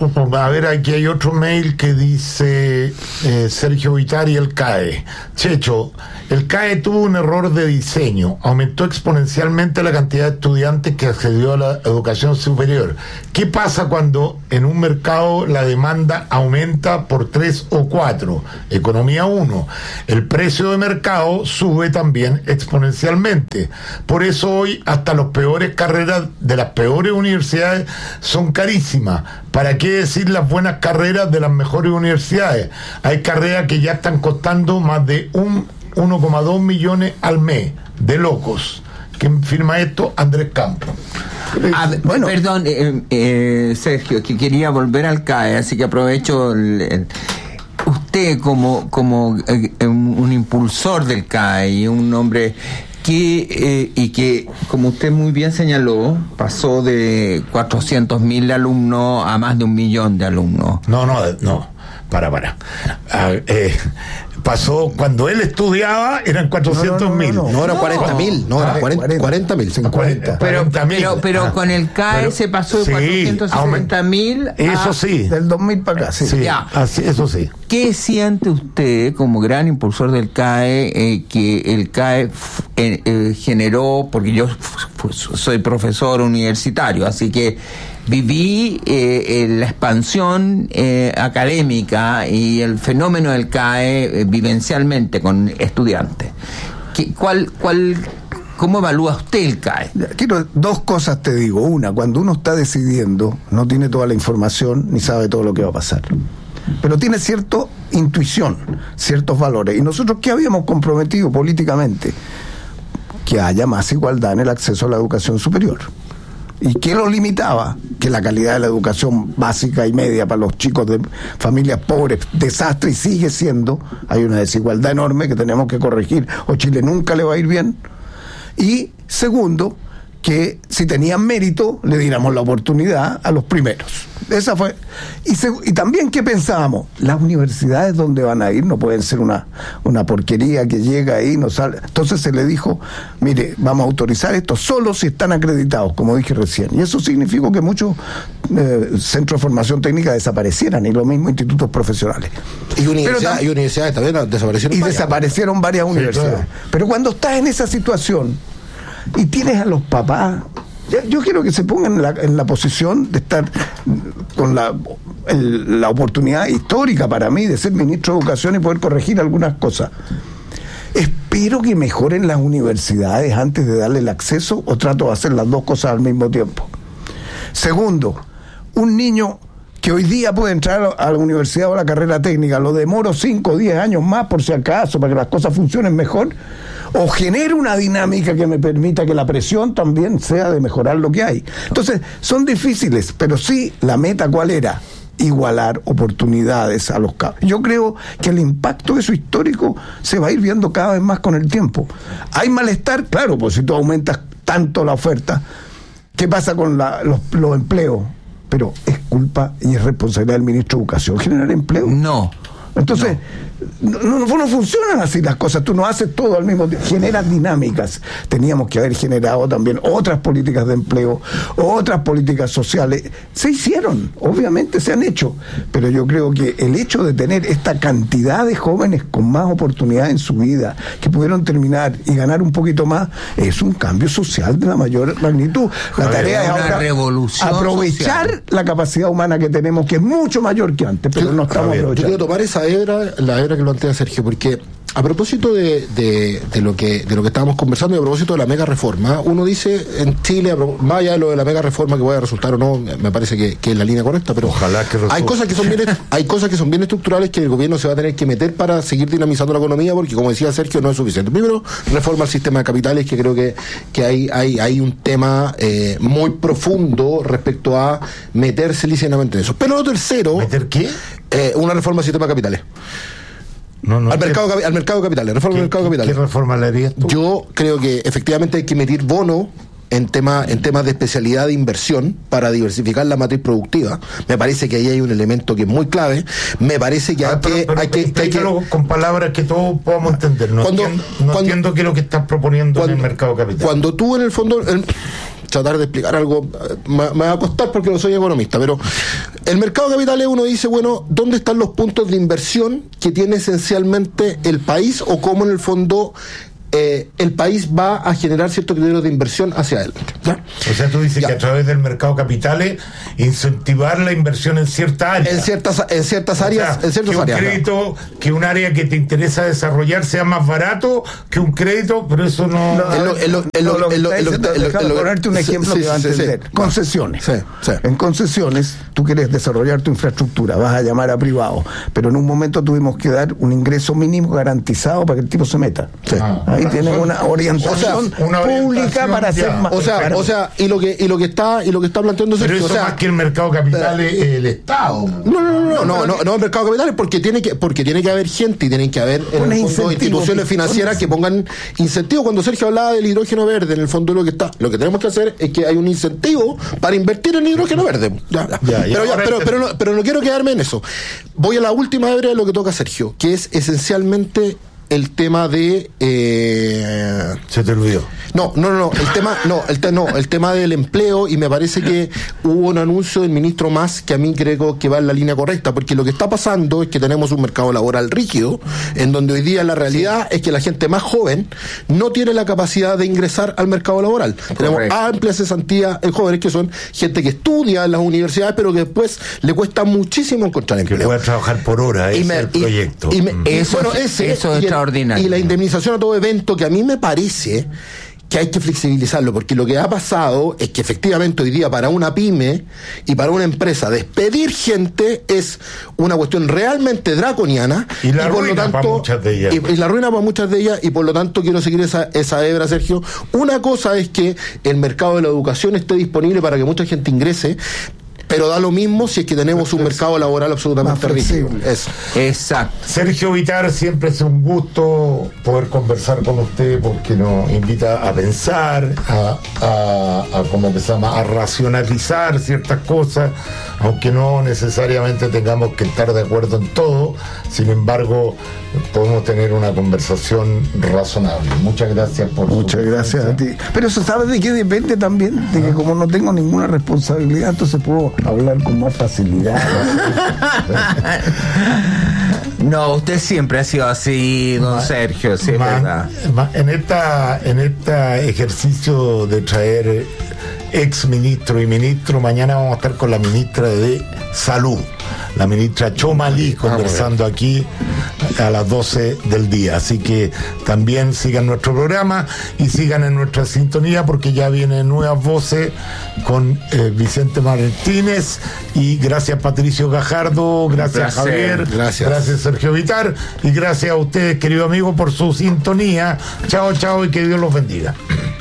S1: a ver, aquí hay otro mail que dice eh, Sergio Vitari, el C A E. Checho, el C A E tuvo un error de diseño, aumentó exponencialmente la cantidad de estudiantes que accedió a la educación superior. ¿Qué pasa cuando en un mercado la demanda aumenta por tres o cuatro? Economía uno. El precio de mercado sube también exponencialmente. Por eso hoy hasta las peores carreras de las peores universidades son carísimas. ¿Para qué decir las buenas carreras de las mejores universidades? Hay carreras que ya están costando más de un uno coma dos millones al mes. De locos. ¿Quién firma esto? Andrés Campos.
S10: A ver, bueno, perdón, eh, eh, Sergio, que quería volver al C A E, así que aprovecho el, el, usted como como eh, un, un impulsor del C A E y un hombre que eh, y que, como usted muy bien señaló, pasó de cuatrocientos mil alumnos a más de un millón de alumnos.
S1: No, no, no, para, para. Ah, eh, pasó, cuando él estudiaba, eran cuatrocientos mil.
S2: No, no, no, no, no, eran cuarenta mil, no, eran cuarenta mil,
S10: cuarenta. Pero, pero, pero ah, con el C A E pero, se pasó de sí, cuatrocientos sesenta mil a...
S1: Eso sí.
S3: Del dos mil para acá, sí.
S1: sí ya. Así, eso sí.
S10: ¿Qué siente usted como gran impulsor del C A E eh, que el C A E f, eh, eh, generó, porque yo f, soy profesor universitario, así que viví eh, eh, la expansión eh, académica y el fenómeno del C A E eh, vivencialmente con estudiantes? ¿Qué, cuál, cuál, ¿Cómo evalúa usted el C A E?
S3: Quiero dos cosas, te digo. Una, cuando uno está decidiendo, no tiene toda la información ni sabe todo lo que va a pasar, pero tiene cierta intuición, ciertos valores. Y nosotros, ¿qué habíamos comprometido políticamente? Que haya más igualdad en el acceso a la educación superior. ¿Y qué lo limitaba? Que la calidad de la educación básica y media para los chicos de familias pobres, desastre, y sigue siendo. Hay una desigualdad enorme que tenemos que corregir, o Chile nunca le va a ir bien. Y segundo, que si tenían mérito, le diéramos la oportunidad a los primeros. Esa fue. Y, se, y también, ¿qué pensábamos? Las universidades donde van a ir no pueden ser una, una porquería que llega ahí y no sale. Entonces se le dijo, mire, vamos a autorizar esto solo si están acreditados, como dije recién. Y eso significó que muchos eh, centros de formación técnica desaparecieran, y lo mismo institutos profesionales.
S2: Y, universidad, tam- y universidades también desaparecieron.
S3: Y
S2: varias.
S3: desaparecieron varias sí, universidades. Claro. Pero cuando estás en esa situación y tienes a los papás, yo quiero que se pongan en la, en la posición de estar con la, el, la oportunidad histórica para mí de ser ministro de Educación y poder corregir algunas cosas. Espero que mejoren las universidades antes de darle el acceso, o trato de hacer las dos cosas al mismo tiempo. Segundo, un niño que hoy día puede entrar a la universidad o a la carrera técnica, lo demoro cinco o diez años más por si acaso, para que las cosas funcionen mejor, o genere una dinámica que me permita que la presión también sea de mejorar lo que hay. Entonces, son difíciles, pero sí, la meta, ¿cuál era? Igualar oportunidades a los cabos. Yo creo que el impacto de eso histórico se va a ir viendo cada vez más con el tiempo. ¿Hay malestar? Claro, pues si tú aumentas tanto la oferta, ¿qué pasa con la, los, los empleos? Pero es culpa y es responsabilidad del ministro de Educación generar empleo.
S10: No.
S3: Entonces, no. No, no, no funcionan así las cosas. Tú no haces todo al mismo tiempo. Generas dinámicas. Teníamos que haber generado también otras políticas de empleo, otras políticas sociales. Se hicieron, obviamente se han hecho. Pero yo creo que el hecho de tener esta cantidad de jóvenes con más oportunidades en su vida, que pudieron terminar y ganar un poquito más, es un cambio social de la mayor magnitud. La
S10: Pero
S3: tarea es
S10: ahora
S3: aprovechar social. La capacidad humana que tenemos, que es mucho mayor que antes, pero no estamos aprovechando.
S2: Yo quiero tomar esa hebra, la hebra que plantea Sergio, porque a propósito de, de, de lo que de lo que estábamos conversando y a propósito de la mega reforma, uno dice en Chile, más allá de lo de la mega reforma que vaya a resultar o no, me parece que, que es la línea correcta, pero
S1: ojalá que
S2: hay cosas que son bien hay cosas que son bien estructurales que el gobierno se va a tener que meter para seguir dinamizando la economía, porque como decía Sergio, no es suficiente. Primero, reforma al sistema de capitales, que creo que, que hay, hay, hay un tema eh, muy profundo respecto a meterse lícitamente en eso. Pero lo tercero,
S1: ¿meter qué?
S2: Eh, una reforma al sistema de capitales.
S1: No, no,
S2: al, mercado, al mercado de capitales, reforma del mercado de capitales.
S1: ¿Qué reforma le harías tú?
S2: Yo creo que efectivamente hay que emitir bono en tema, en temas de especialidad de inversión para diversificar la matriz productiva. Me parece que ahí hay un elemento que es muy clave. Me parece que, ah, hay, pero, que, pero, hay, que, que hay que
S1: con palabras que todos podamos entender. No,
S2: cuando,
S1: entiendo, no
S2: cuando,
S1: entiendo qué es lo que estás proponiendo
S2: cuando,
S1: en el mercado capital.
S2: Cuando tú en el fondo el, tratar de explicar algo me, me va a costar porque no soy economista, pero el mercado de capitales uno dice, bueno, ¿dónde están los puntos de inversión que tiene esencialmente el país o cómo en el fondo eh, el país va a generar ciertos criterios de inversión hacia adelante? ¿Ya?
S1: O sea, tú dices
S2: ya.
S1: que a través del mercado de capitales incentivar la inversión en cierta área.
S2: En ciertas, en ciertas áreas,
S1: o sea,
S2: en ciertas
S1: que un
S2: áreas.
S1: crédito, ¿no? Que un área que te interesa desarrollar sea más barato que un crédito, pero eso no.
S3: Déjame ponerte un ejemplo
S2: sí,
S3: que va a
S2: sí,
S3: entender.
S2: sí, sí.
S3: Concesiones.
S2: Sí, sí.
S3: En concesiones, tú quieres desarrollar tu infraestructura, vas a llamar a privado, pero en un momento tuvimos que dar un ingreso mínimo garantizado para que el tipo se meta.
S2: Sí.
S3: Ah, Ahí tienen una orientación,
S2: o sea,
S3: una pública orientación para hacer más.
S2: O sea, claro. o sea, y lo que y lo que está y lo que está planteando
S1: Pero
S2: Sergio,
S1: eso
S2: o sea,
S1: más que el mercado capital es el Estado.
S2: No, no, no, no, no, no, no el mercado capital es porque tiene que porque tiene que haber gente y tienen que haber en el fondo instituciones financieras que pongan incentivos. Cuando Sergio hablaba del hidrógeno verde, en el fondo lo que está, lo que tenemos que hacer es que hay un incentivo para invertir en hidrógeno verde. Ya, ya. Ya, ya. Pero, ya, pero, pero, no, pero no quiero quedarme en eso. Voy a la última hebra de lo que toca Sergio, que es esencialmente el tema de eh...
S1: se te olvidó.
S2: No, no, no, el tema, no, el te, no, el tema del empleo, y me parece que hubo un anuncio del ministro Mas que a mí creo que va en la línea correcta, porque lo que está pasando es que tenemos un mercado laboral rígido, en donde hoy día la realidad sí. es que la gente más joven no tiene la capacidad de ingresar al mercado laboral. Correcto. Tenemos amplia cesantía en jóvenes que son gente que estudia en las universidades, pero que después le cuesta muchísimo encontrar empleo.
S1: Que pueda trabajar por hora, ese es el proyecto.
S2: Y, y me,
S10: mm. Eso,
S2: bueno, ese,
S10: eso es
S2: y
S10: extraordinario.
S2: Y la indemnización a todo evento, que a mí me parece que hay que flexibilizarlo, porque lo que ha pasado es que efectivamente hoy día para una pyme y para una empresa despedir gente es una cuestión realmente draconiana
S1: y la
S2: y por
S1: ruina
S2: lo tanto,
S1: para muchas de ellas.
S2: Y, y la ruina para muchas de ellas, y por lo tanto quiero seguir esa, esa hebra, Sergio. Una cosa es que el mercado de la educación esté disponible para que mucha gente ingrese, pero da lo mismo si es que tenemos un mercado laboral absolutamente rígido. Eso.
S10: Exacto.
S1: Sergio Vitar, siempre es un gusto poder conversar con usted, porque nos invita a pensar, a, a, a como que se llama, a racionalizar ciertas cosas, aunque no necesariamente tengamos que estar de acuerdo en todo. Sin embargo, podemos tener una conversación razonable. Muchas gracias por
S3: Muchas gracias a ti. Pero eso, ¿sabes de qué depende también? De que como no tengo ninguna responsabilidad, entonces puedo hablar con más facilidad.
S10: No, usted siempre ha sido así, don ma, Sergio, sí,
S1: ma,
S10: es verdad.
S1: Ma, en esta, en este ejercicio de traer ex ministro y ministro, mañana vamos a estar con la ministra de Salud, la ministra Chomalí, conversando aquí a las doce del día. Así que también sigan nuestro programa y sigan en nuestra sintonía, porque ya vienen nuevas voces con eh, Vicente Martínez, y gracias Patricio Gajardo, gracias Javier,
S2: gracias.
S1: gracias Sergio Vitar, y gracias a ustedes, querido amigo, por su sintonía. Chao, chao, y que Dios los bendiga.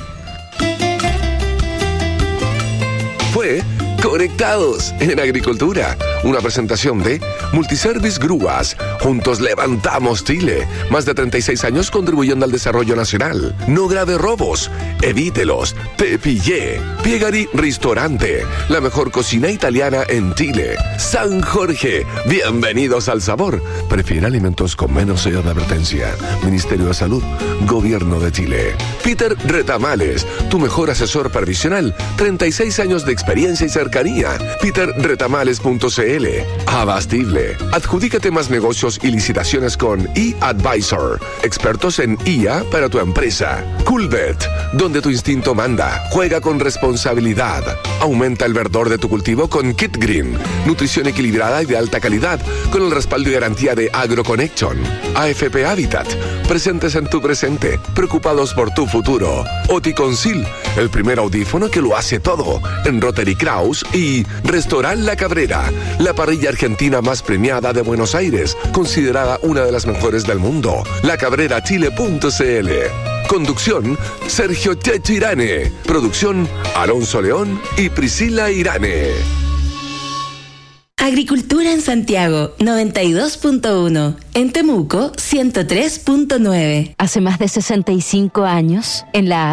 S18: Fue Conectados en Agricultura, una presentación de Multiservice Grúas. Juntos levantamos Chile. Más de treinta y seis años contribuyendo al desarrollo nacional. No grave robos, evítelos. Te pillé. Piegari Ristorante, la mejor cocina italiana en Chile. San Jorge, bienvenidos al sabor. Prefiere alimentos con menos sello de advertencia. Ministerio de Salud, Gobierno de Chile. Peter Retamales, tu mejor asesor previsional. treinta y seis años de experiencia y cercanía. peter retamales punto c l. Abastible. Adjudícate más negocios y licitaciones con eAdvisor. Expertos en I A para tu empresa. Coolbet, donde tu instinto manda. Juega con responsabilidad. Aumenta el verdor de tu cultivo con Kit Green. Nutrición equilibrada y de alta calidad, con el respaldo y garantía de AgroConnection. A F P Habitat, presentes en tu presente, preocupados por tu futuro. Oticonsil, el primer audífono que lo hace todo, en Rotary Kraus. Y Restaurant La Cabrera, la parrilla argentina más premiada de Buenos Aires, considerada una de las mejores del mundo. la cabrera chile punto c l. Conducción, Sergio Checho Irane. Producción, Alonso León y Priscila Irane.
S4: Agricultura en Santiago, noventa y dos punto uno. En Temuco, ciento tres punto nueve.
S5: Hace más de sesenta y cinco años, en la H,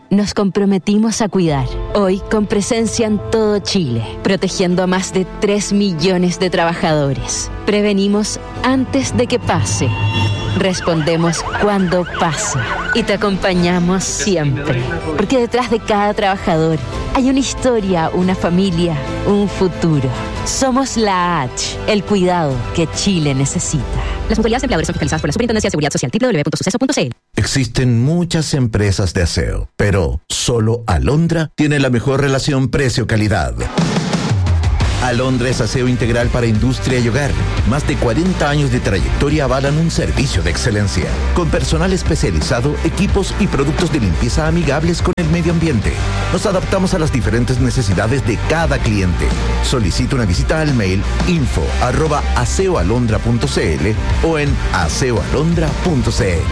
S5: nos comprometimos a cuidar. Hoy con presencia en todo Chile, protegiendo a más de tres millones de trabajadores. Prevenimos antes de que pase. Respondemos cuando pasa y te acompañamos siempre, porque detrás de cada trabajador hay una historia, una familia, un futuro. Somos la H, el cuidado que Chile necesita. Las mutualidades de empleadores son fiscalizadas por la Superintendencia de Seguridad Social. doble u doble u doble u punto suceso punto c l.
S17: Existen muchas empresas de aseo, pero solo Alondra tiene la mejor relación precio-calidad. Alondra es aseo integral para industria y hogar. Más de cuarenta años de trayectoria avalan un servicio de excelencia, con personal especializado, equipos y productos de limpieza amigables con el medio ambiente. Nos adaptamos a las diferentes necesidades de cada cliente. Solicita una visita al mail info arroba aseoalondra punto c l o en aseoalondra punto c l.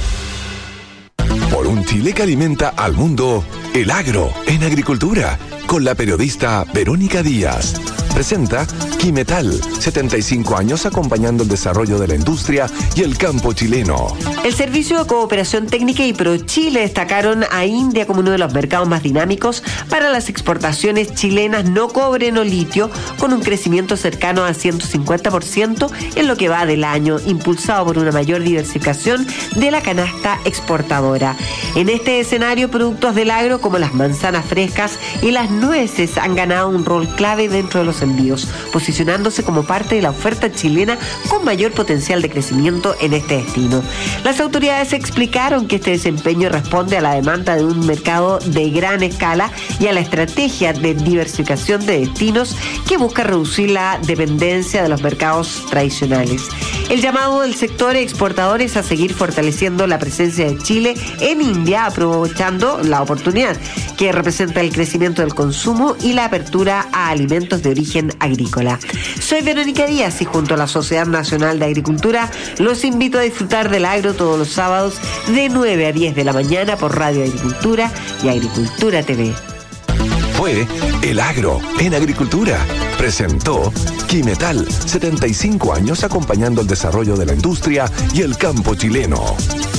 S18: Por un Chile que alimenta al mundo, el agro en agricultura, con la periodista Verónica Díaz. Presenta Quimetal, setenta y cinco años acompañando el desarrollo de la industria y el campo chileno.
S6: El Servicio de Cooperación Técnica y ProChile destacaron a India como uno de los mercados más dinámicos para las exportaciones chilenas no cobre no litio, con un crecimiento cercano al ciento cincuenta por ciento en lo que va del año, impulsado por una mayor diversificación de la canasta exportadora. En este escenario, productos del agro como las manzanas frescas y las nueces han ganado un rol clave dentro de los envíos, posicionándose como parte de la oferta chilena con mayor potencial de crecimiento en este destino. Las autoridades explicaron que este desempeño responde a la demanda de un mercado de gran escala y a la estrategia de diversificación de destinos que busca reducir la dependencia de los mercados tradicionales. El llamado del sector exportador es a seguir fortaleciendo la presencia de Chile en India, aprovechando la oportunidad que representa el crecimiento del consumo y la apertura a alimentos de origen agrícola. Soy Verónica Díaz y junto a la Sociedad Nacional de Agricultura los invito a disfrutar del agro todos los sábados de nueve a diez de la mañana por Radio Agricultura y Agricultura T V.
S18: Fue El Agro en Agricultura. Presentó Quimetal, setenta y cinco años acompañando el desarrollo de la industria y el campo chileno.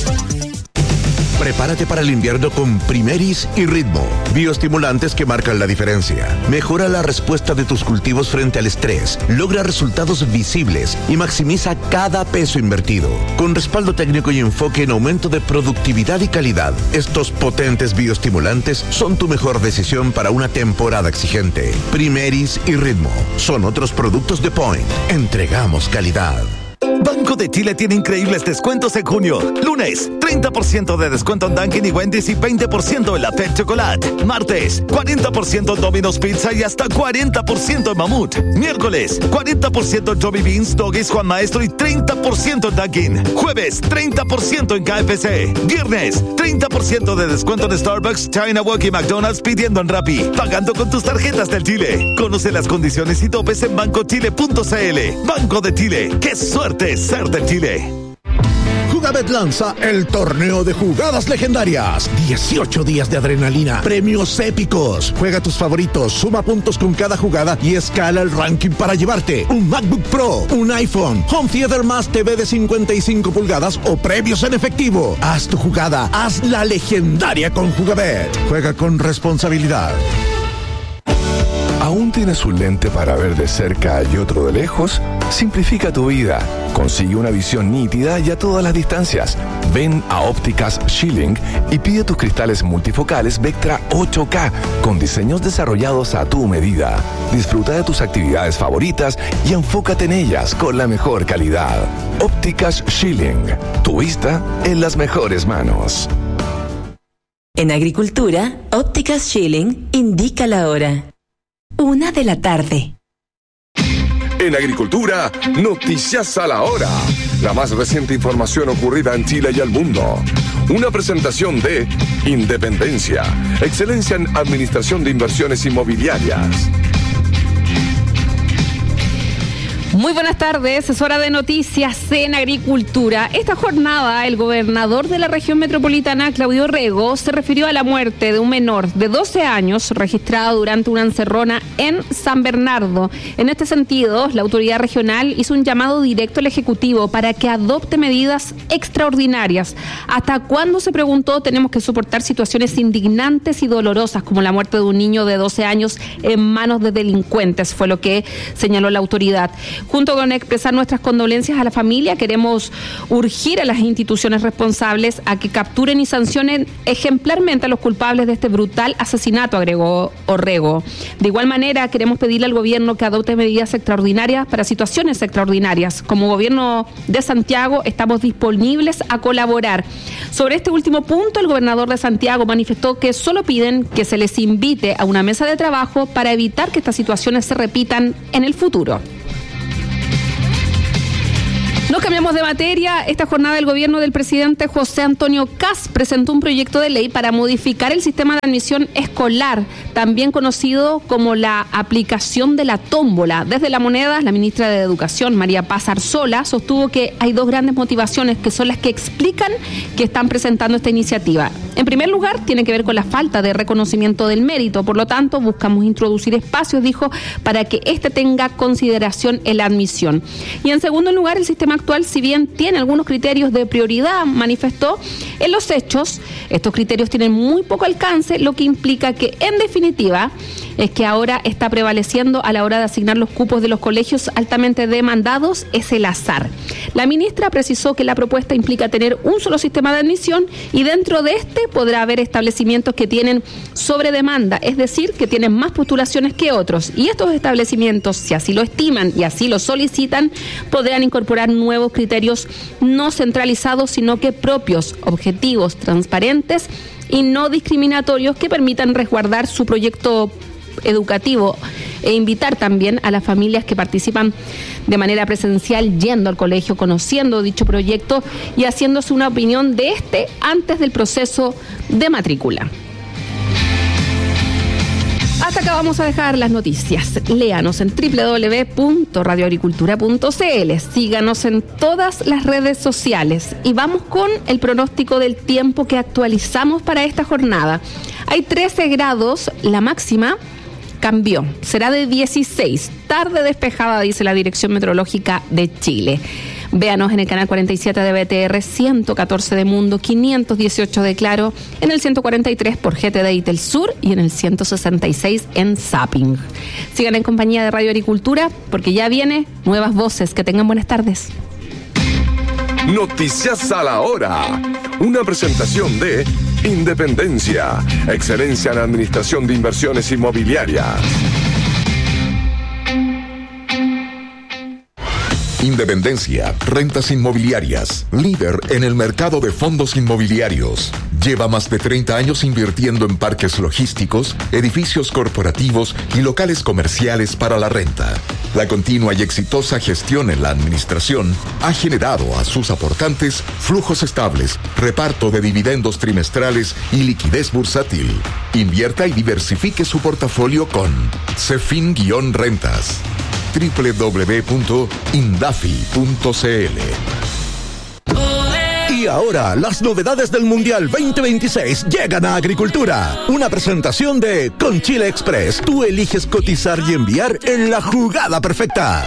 S17: Prepárate para el invierno con Primeris y Ritmo, bioestimulantes que marcan la diferencia. Mejora la respuesta de tus cultivos frente al estrés, logra resultados visibles y maximiza cada peso invertido. Con respaldo técnico y enfoque en aumento de productividad y calidad, estos potentes bioestimulantes son tu mejor decisión para una temporada exigente. Primeris y Ritmo son otros productos de Point. Entregamos calidad.
S7: Banco de Chile tiene increíbles descuentos en junio. Lunes, treinta por ciento de descuento en Dunkin' y Wendy's y veinte por ciento en la Fed Chocolate. Martes, cuarenta por ciento en Domino's Pizza y hasta cuarenta por ciento en Mamut. Miércoles, cuarenta por ciento en Joby Beans, Doggies, Juan Maestro y treinta por ciento en Dunkin'. Jueves, treinta por ciento en K F C. Viernes, treinta por ciento de descuento en Starbucks, China Walk y McDonald's pidiendo en Rappi. Pagando con tus tarjetas del Chile. Conoce las condiciones y topes en banco chile punto c l. Banco de Chile. ¡Qué suerte ser de Chile!
S24: Jugabet lanza el torneo de jugadas legendarias. dieciocho días de adrenalina, premios épicos. Juega tus favoritos, suma puntos con cada jugada y escala el ranking para llevarte un MacBook Pro, un iPhone, Home Theater más T V de cincuenta y cinco pulgadas o premios en efectivo. Haz tu jugada, haz la legendaria con Jugabet. Juega con responsabilidad.
S18: ¿Aún tienes un lente para ver de cerca y otro de lejos? Simplifica tu vida. Consigue una visión nítida y a todas las distancias. Ven a Ópticas Schilling y pide tus cristales multifocales Vectra ocho K con diseños desarrollados a tu medida. Disfruta de tus actividades favoritas y enfócate en ellas con la mejor calidad. Ópticas Schilling. Tu vista en las mejores manos.
S4: En Agricultura, Ópticas Schilling indica la hora. Una de la tarde.
S18: En Agricultura, noticias a la hora. La más reciente información ocurrida en Chile y el mundo. Una presentación de Independencia, excelencia en administración de inversiones inmobiliarias.
S8: Muy buenas tardes, es hora de noticias en agricultura. Esta jornada, el gobernador de la región metropolitana, Claudio Rego, se refirió a la muerte de un menor de doce años registrado durante una encerrona en San Bernardo. En este sentido, la autoridad regional hizo un llamado directo al Ejecutivo para que adopte medidas extraordinarias. ¿Hasta cuándo, se preguntó, tenemos que soportar situaciones indignantes y dolorosas como la muerte de un niño de doce años en manos de delincuentes? Fue lo que señaló la autoridad. Junto con expresar nuestras condolencias a la familia, queremos urgir a las instituciones responsables a que capturen y sancionen ejemplarmente a los culpables de este brutal asesinato, agregó Orrego. De igual manera, queremos pedirle al gobierno que adopte medidas extraordinarias para situaciones extraordinarias. Como gobierno de Santiago, estamos disponibles a colaborar. Sobre este último punto, el gobernador de Santiago manifestó que solo piden que se les invite a una mesa de trabajo para evitar que estas situaciones se repitan en el futuro. Nos cambiamos de materia. Esta jornada el gobierno del presidente José Antonio Kast presentó un proyecto de ley para modificar el sistema de admisión escolar, también conocido como la aplicación de la tómbola. Desde La Moneda, la ministra de Educación, María Paz Arzola, sostuvo que hay dos grandes motivaciones que son las que explican que están presentando esta iniciativa. En primer lugar, tiene que ver con la falta de reconocimiento del mérito. Por lo tanto, buscamos introducir espacios, dijo, para que éste tenga consideración en la admisión. Y en segundo lugar, el sistema actual, si bien tiene algunos criterios de prioridad, manifestó, en los hechos, estos criterios tienen muy poco alcance, lo que implica que, en definitiva, es que ahora está prevaleciendo a la hora de asignar los cupos de los colegios altamente demandados es el azar. La ministra precisó que la propuesta implica tener un solo sistema de admisión y dentro de este podrá haber establecimientos que tienen sobredemanda, es decir, que tienen más postulaciones que otros. Y estos establecimientos, si así lo estiman y así lo solicitan, podrán incorporar nuevos criterios no centralizados, sino que propios, objetivos, transparentes y no discriminatorios que permitan resguardar su proyecto educativo e invitar también a las familias que participan de manera presencial yendo al colegio, conociendo dicho proyecto y haciéndose una opinión de este antes del proceso de matrícula. Hasta acá vamos a dejar las noticias. Léanos en doble u doble u doble u punto radio agricultura punto c l. Síganos en todas las redes sociales y vamos con el pronóstico del tiempo que actualizamos para esta jornada. Hay trece grados, la máxima cambió, será de dieciséis, tarde despejada, dice la Dirección Meteorológica de Chile. Véanos en el canal cuarenta y siete de B T R, ciento catorce de Mundo, quinientos dieciocho de Claro, en el ciento cuarenta y tres por G T D y Telsur y en el ciento sesenta y seis en Zapping. Sigan en compañía de Radio Agricultura porque ya viene Nuevas Voces. Que tengan buenas tardes.
S18: Noticias a la hora. Una presentación de Independencia, excelencia en administración de inversiones inmobiliarias.
S15: Independencia, rentas inmobiliarias, líder en el mercado de fondos inmobiliarios. Lleva más de treinta años invirtiendo en parques logísticos, edificios corporativos y locales comerciales para la renta. La continua y exitosa gestión en la administración ha generado a sus aportantes flujos estables, reparto de dividendos trimestrales y liquidez bursátil. Invierta y diversifique su portafolio con Cefin-Rentas. doble u doble u doble u punto indafi punto c l.
S24: Y ahora, las novedades del Mundial veinte veintiséis llegan a Agricultura. Una presentación de Con Chile Express. Tú eliges cotizar y enviar en la jugada perfecta.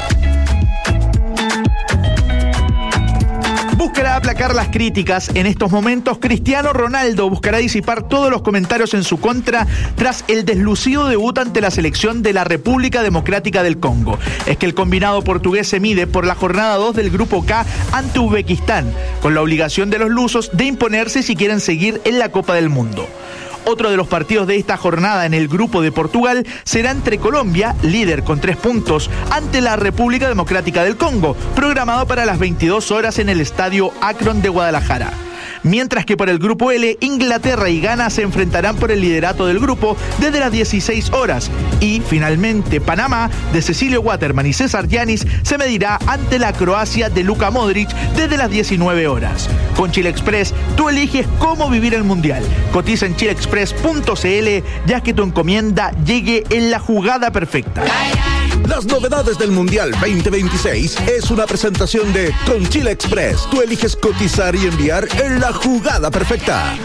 S9: Buscará aplacar las críticas. En estos momentos, Cristiano Ronaldo buscará disipar todos los comentarios en su contra tras el deslucido debut ante la selección de la República Democrática del Congo. Es que el combinado portugués se mide por la jornada dos del Grupo K ante Uzbekistán, con la obligación de los lusos de imponerse si quieren seguir en la Copa del Mundo. Otro de los partidos de esta jornada en el grupo de Portugal será entre Colombia, líder con tres puntos, ante la República Democrática del Congo, programado para las veintidós horas en el Estadio Akron de Guadalajara. Mientras que por el grupo L, Inglaterra y Ghana se enfrentarán por el liderato del grupo desde las dieciséis horas. Y, finalmente, Panamá, de Cecilio Waterman y César Yanis, se medirá ante la Croacia de Luka Modric desde las diecinueve horas. Con Chile Express, tú eliges cómo vivir el Mundial. Cotiza en chile express punto c l, ya que tu encomienda llegue en la jugada perfecta.
S24: Las novedades del Mundial veinte veintiséis es una presentación de Con Chile Express. Tú eliges cotizar y enviar en la jugada perfecta.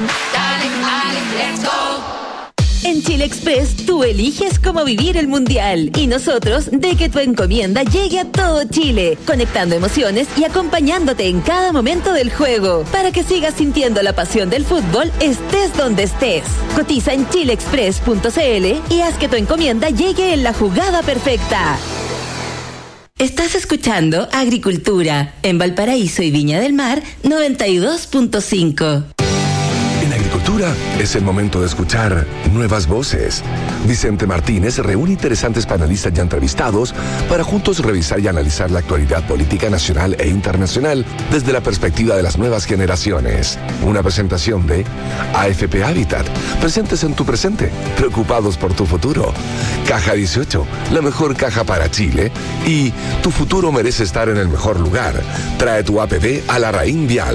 S4: En Chile Express, tú eliges cómo vivir el Mundial y nosotros de que tu encomienda llegue a todo Chile, conectando emociones y acompañándote en cada momento del juego, para que sigas sintiendo la pasión del fútbol estés donde estés. Cotiza en chile express punto c l y haz que tu encomienda llegue en la jugada perfecta. Estás escuchando Agricultura en Valparaíso y Viña del Mar noventa y dos punto cinco.
S18: En agricultura es el momento de escuchar nuevas voces. Vicente Martínez reúne interesantes panelistas y entrevistados para juntos revisar y analizar la actualidad política nacional e internacional desde la perspectiva de las nuevas generaciones. Una presentación de A F P Habitat, presentes en tu presente, preocupados por tu futuro. Caja dieciocho, la mejor caja para Chile. Y tu futuro merece estar en el mejor lugar. Trae tu A P P a la Raín Vial.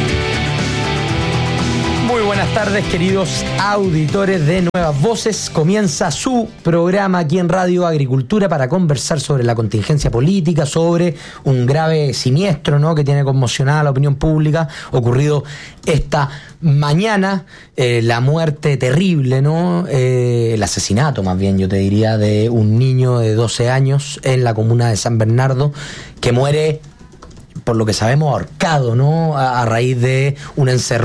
S11: Muy buenas tardes, queridos auditores de Nuevas Voces. Comienza su programa aquí en Radio Agricultura para conversar sobre la contingencia política, sobre un grave siniestro, ¿no?, que tiene conmocionada la opinión pública, ocurrido esta mañana, eh, la muerte terrible, ¿no?, eh, el asesinato, más bien yo te diría, de un niño de doce años en la comuna de San Bernardo, que muere, por lo que sabemos, ahorcado, ¿no?, a, a raíz de un encerrón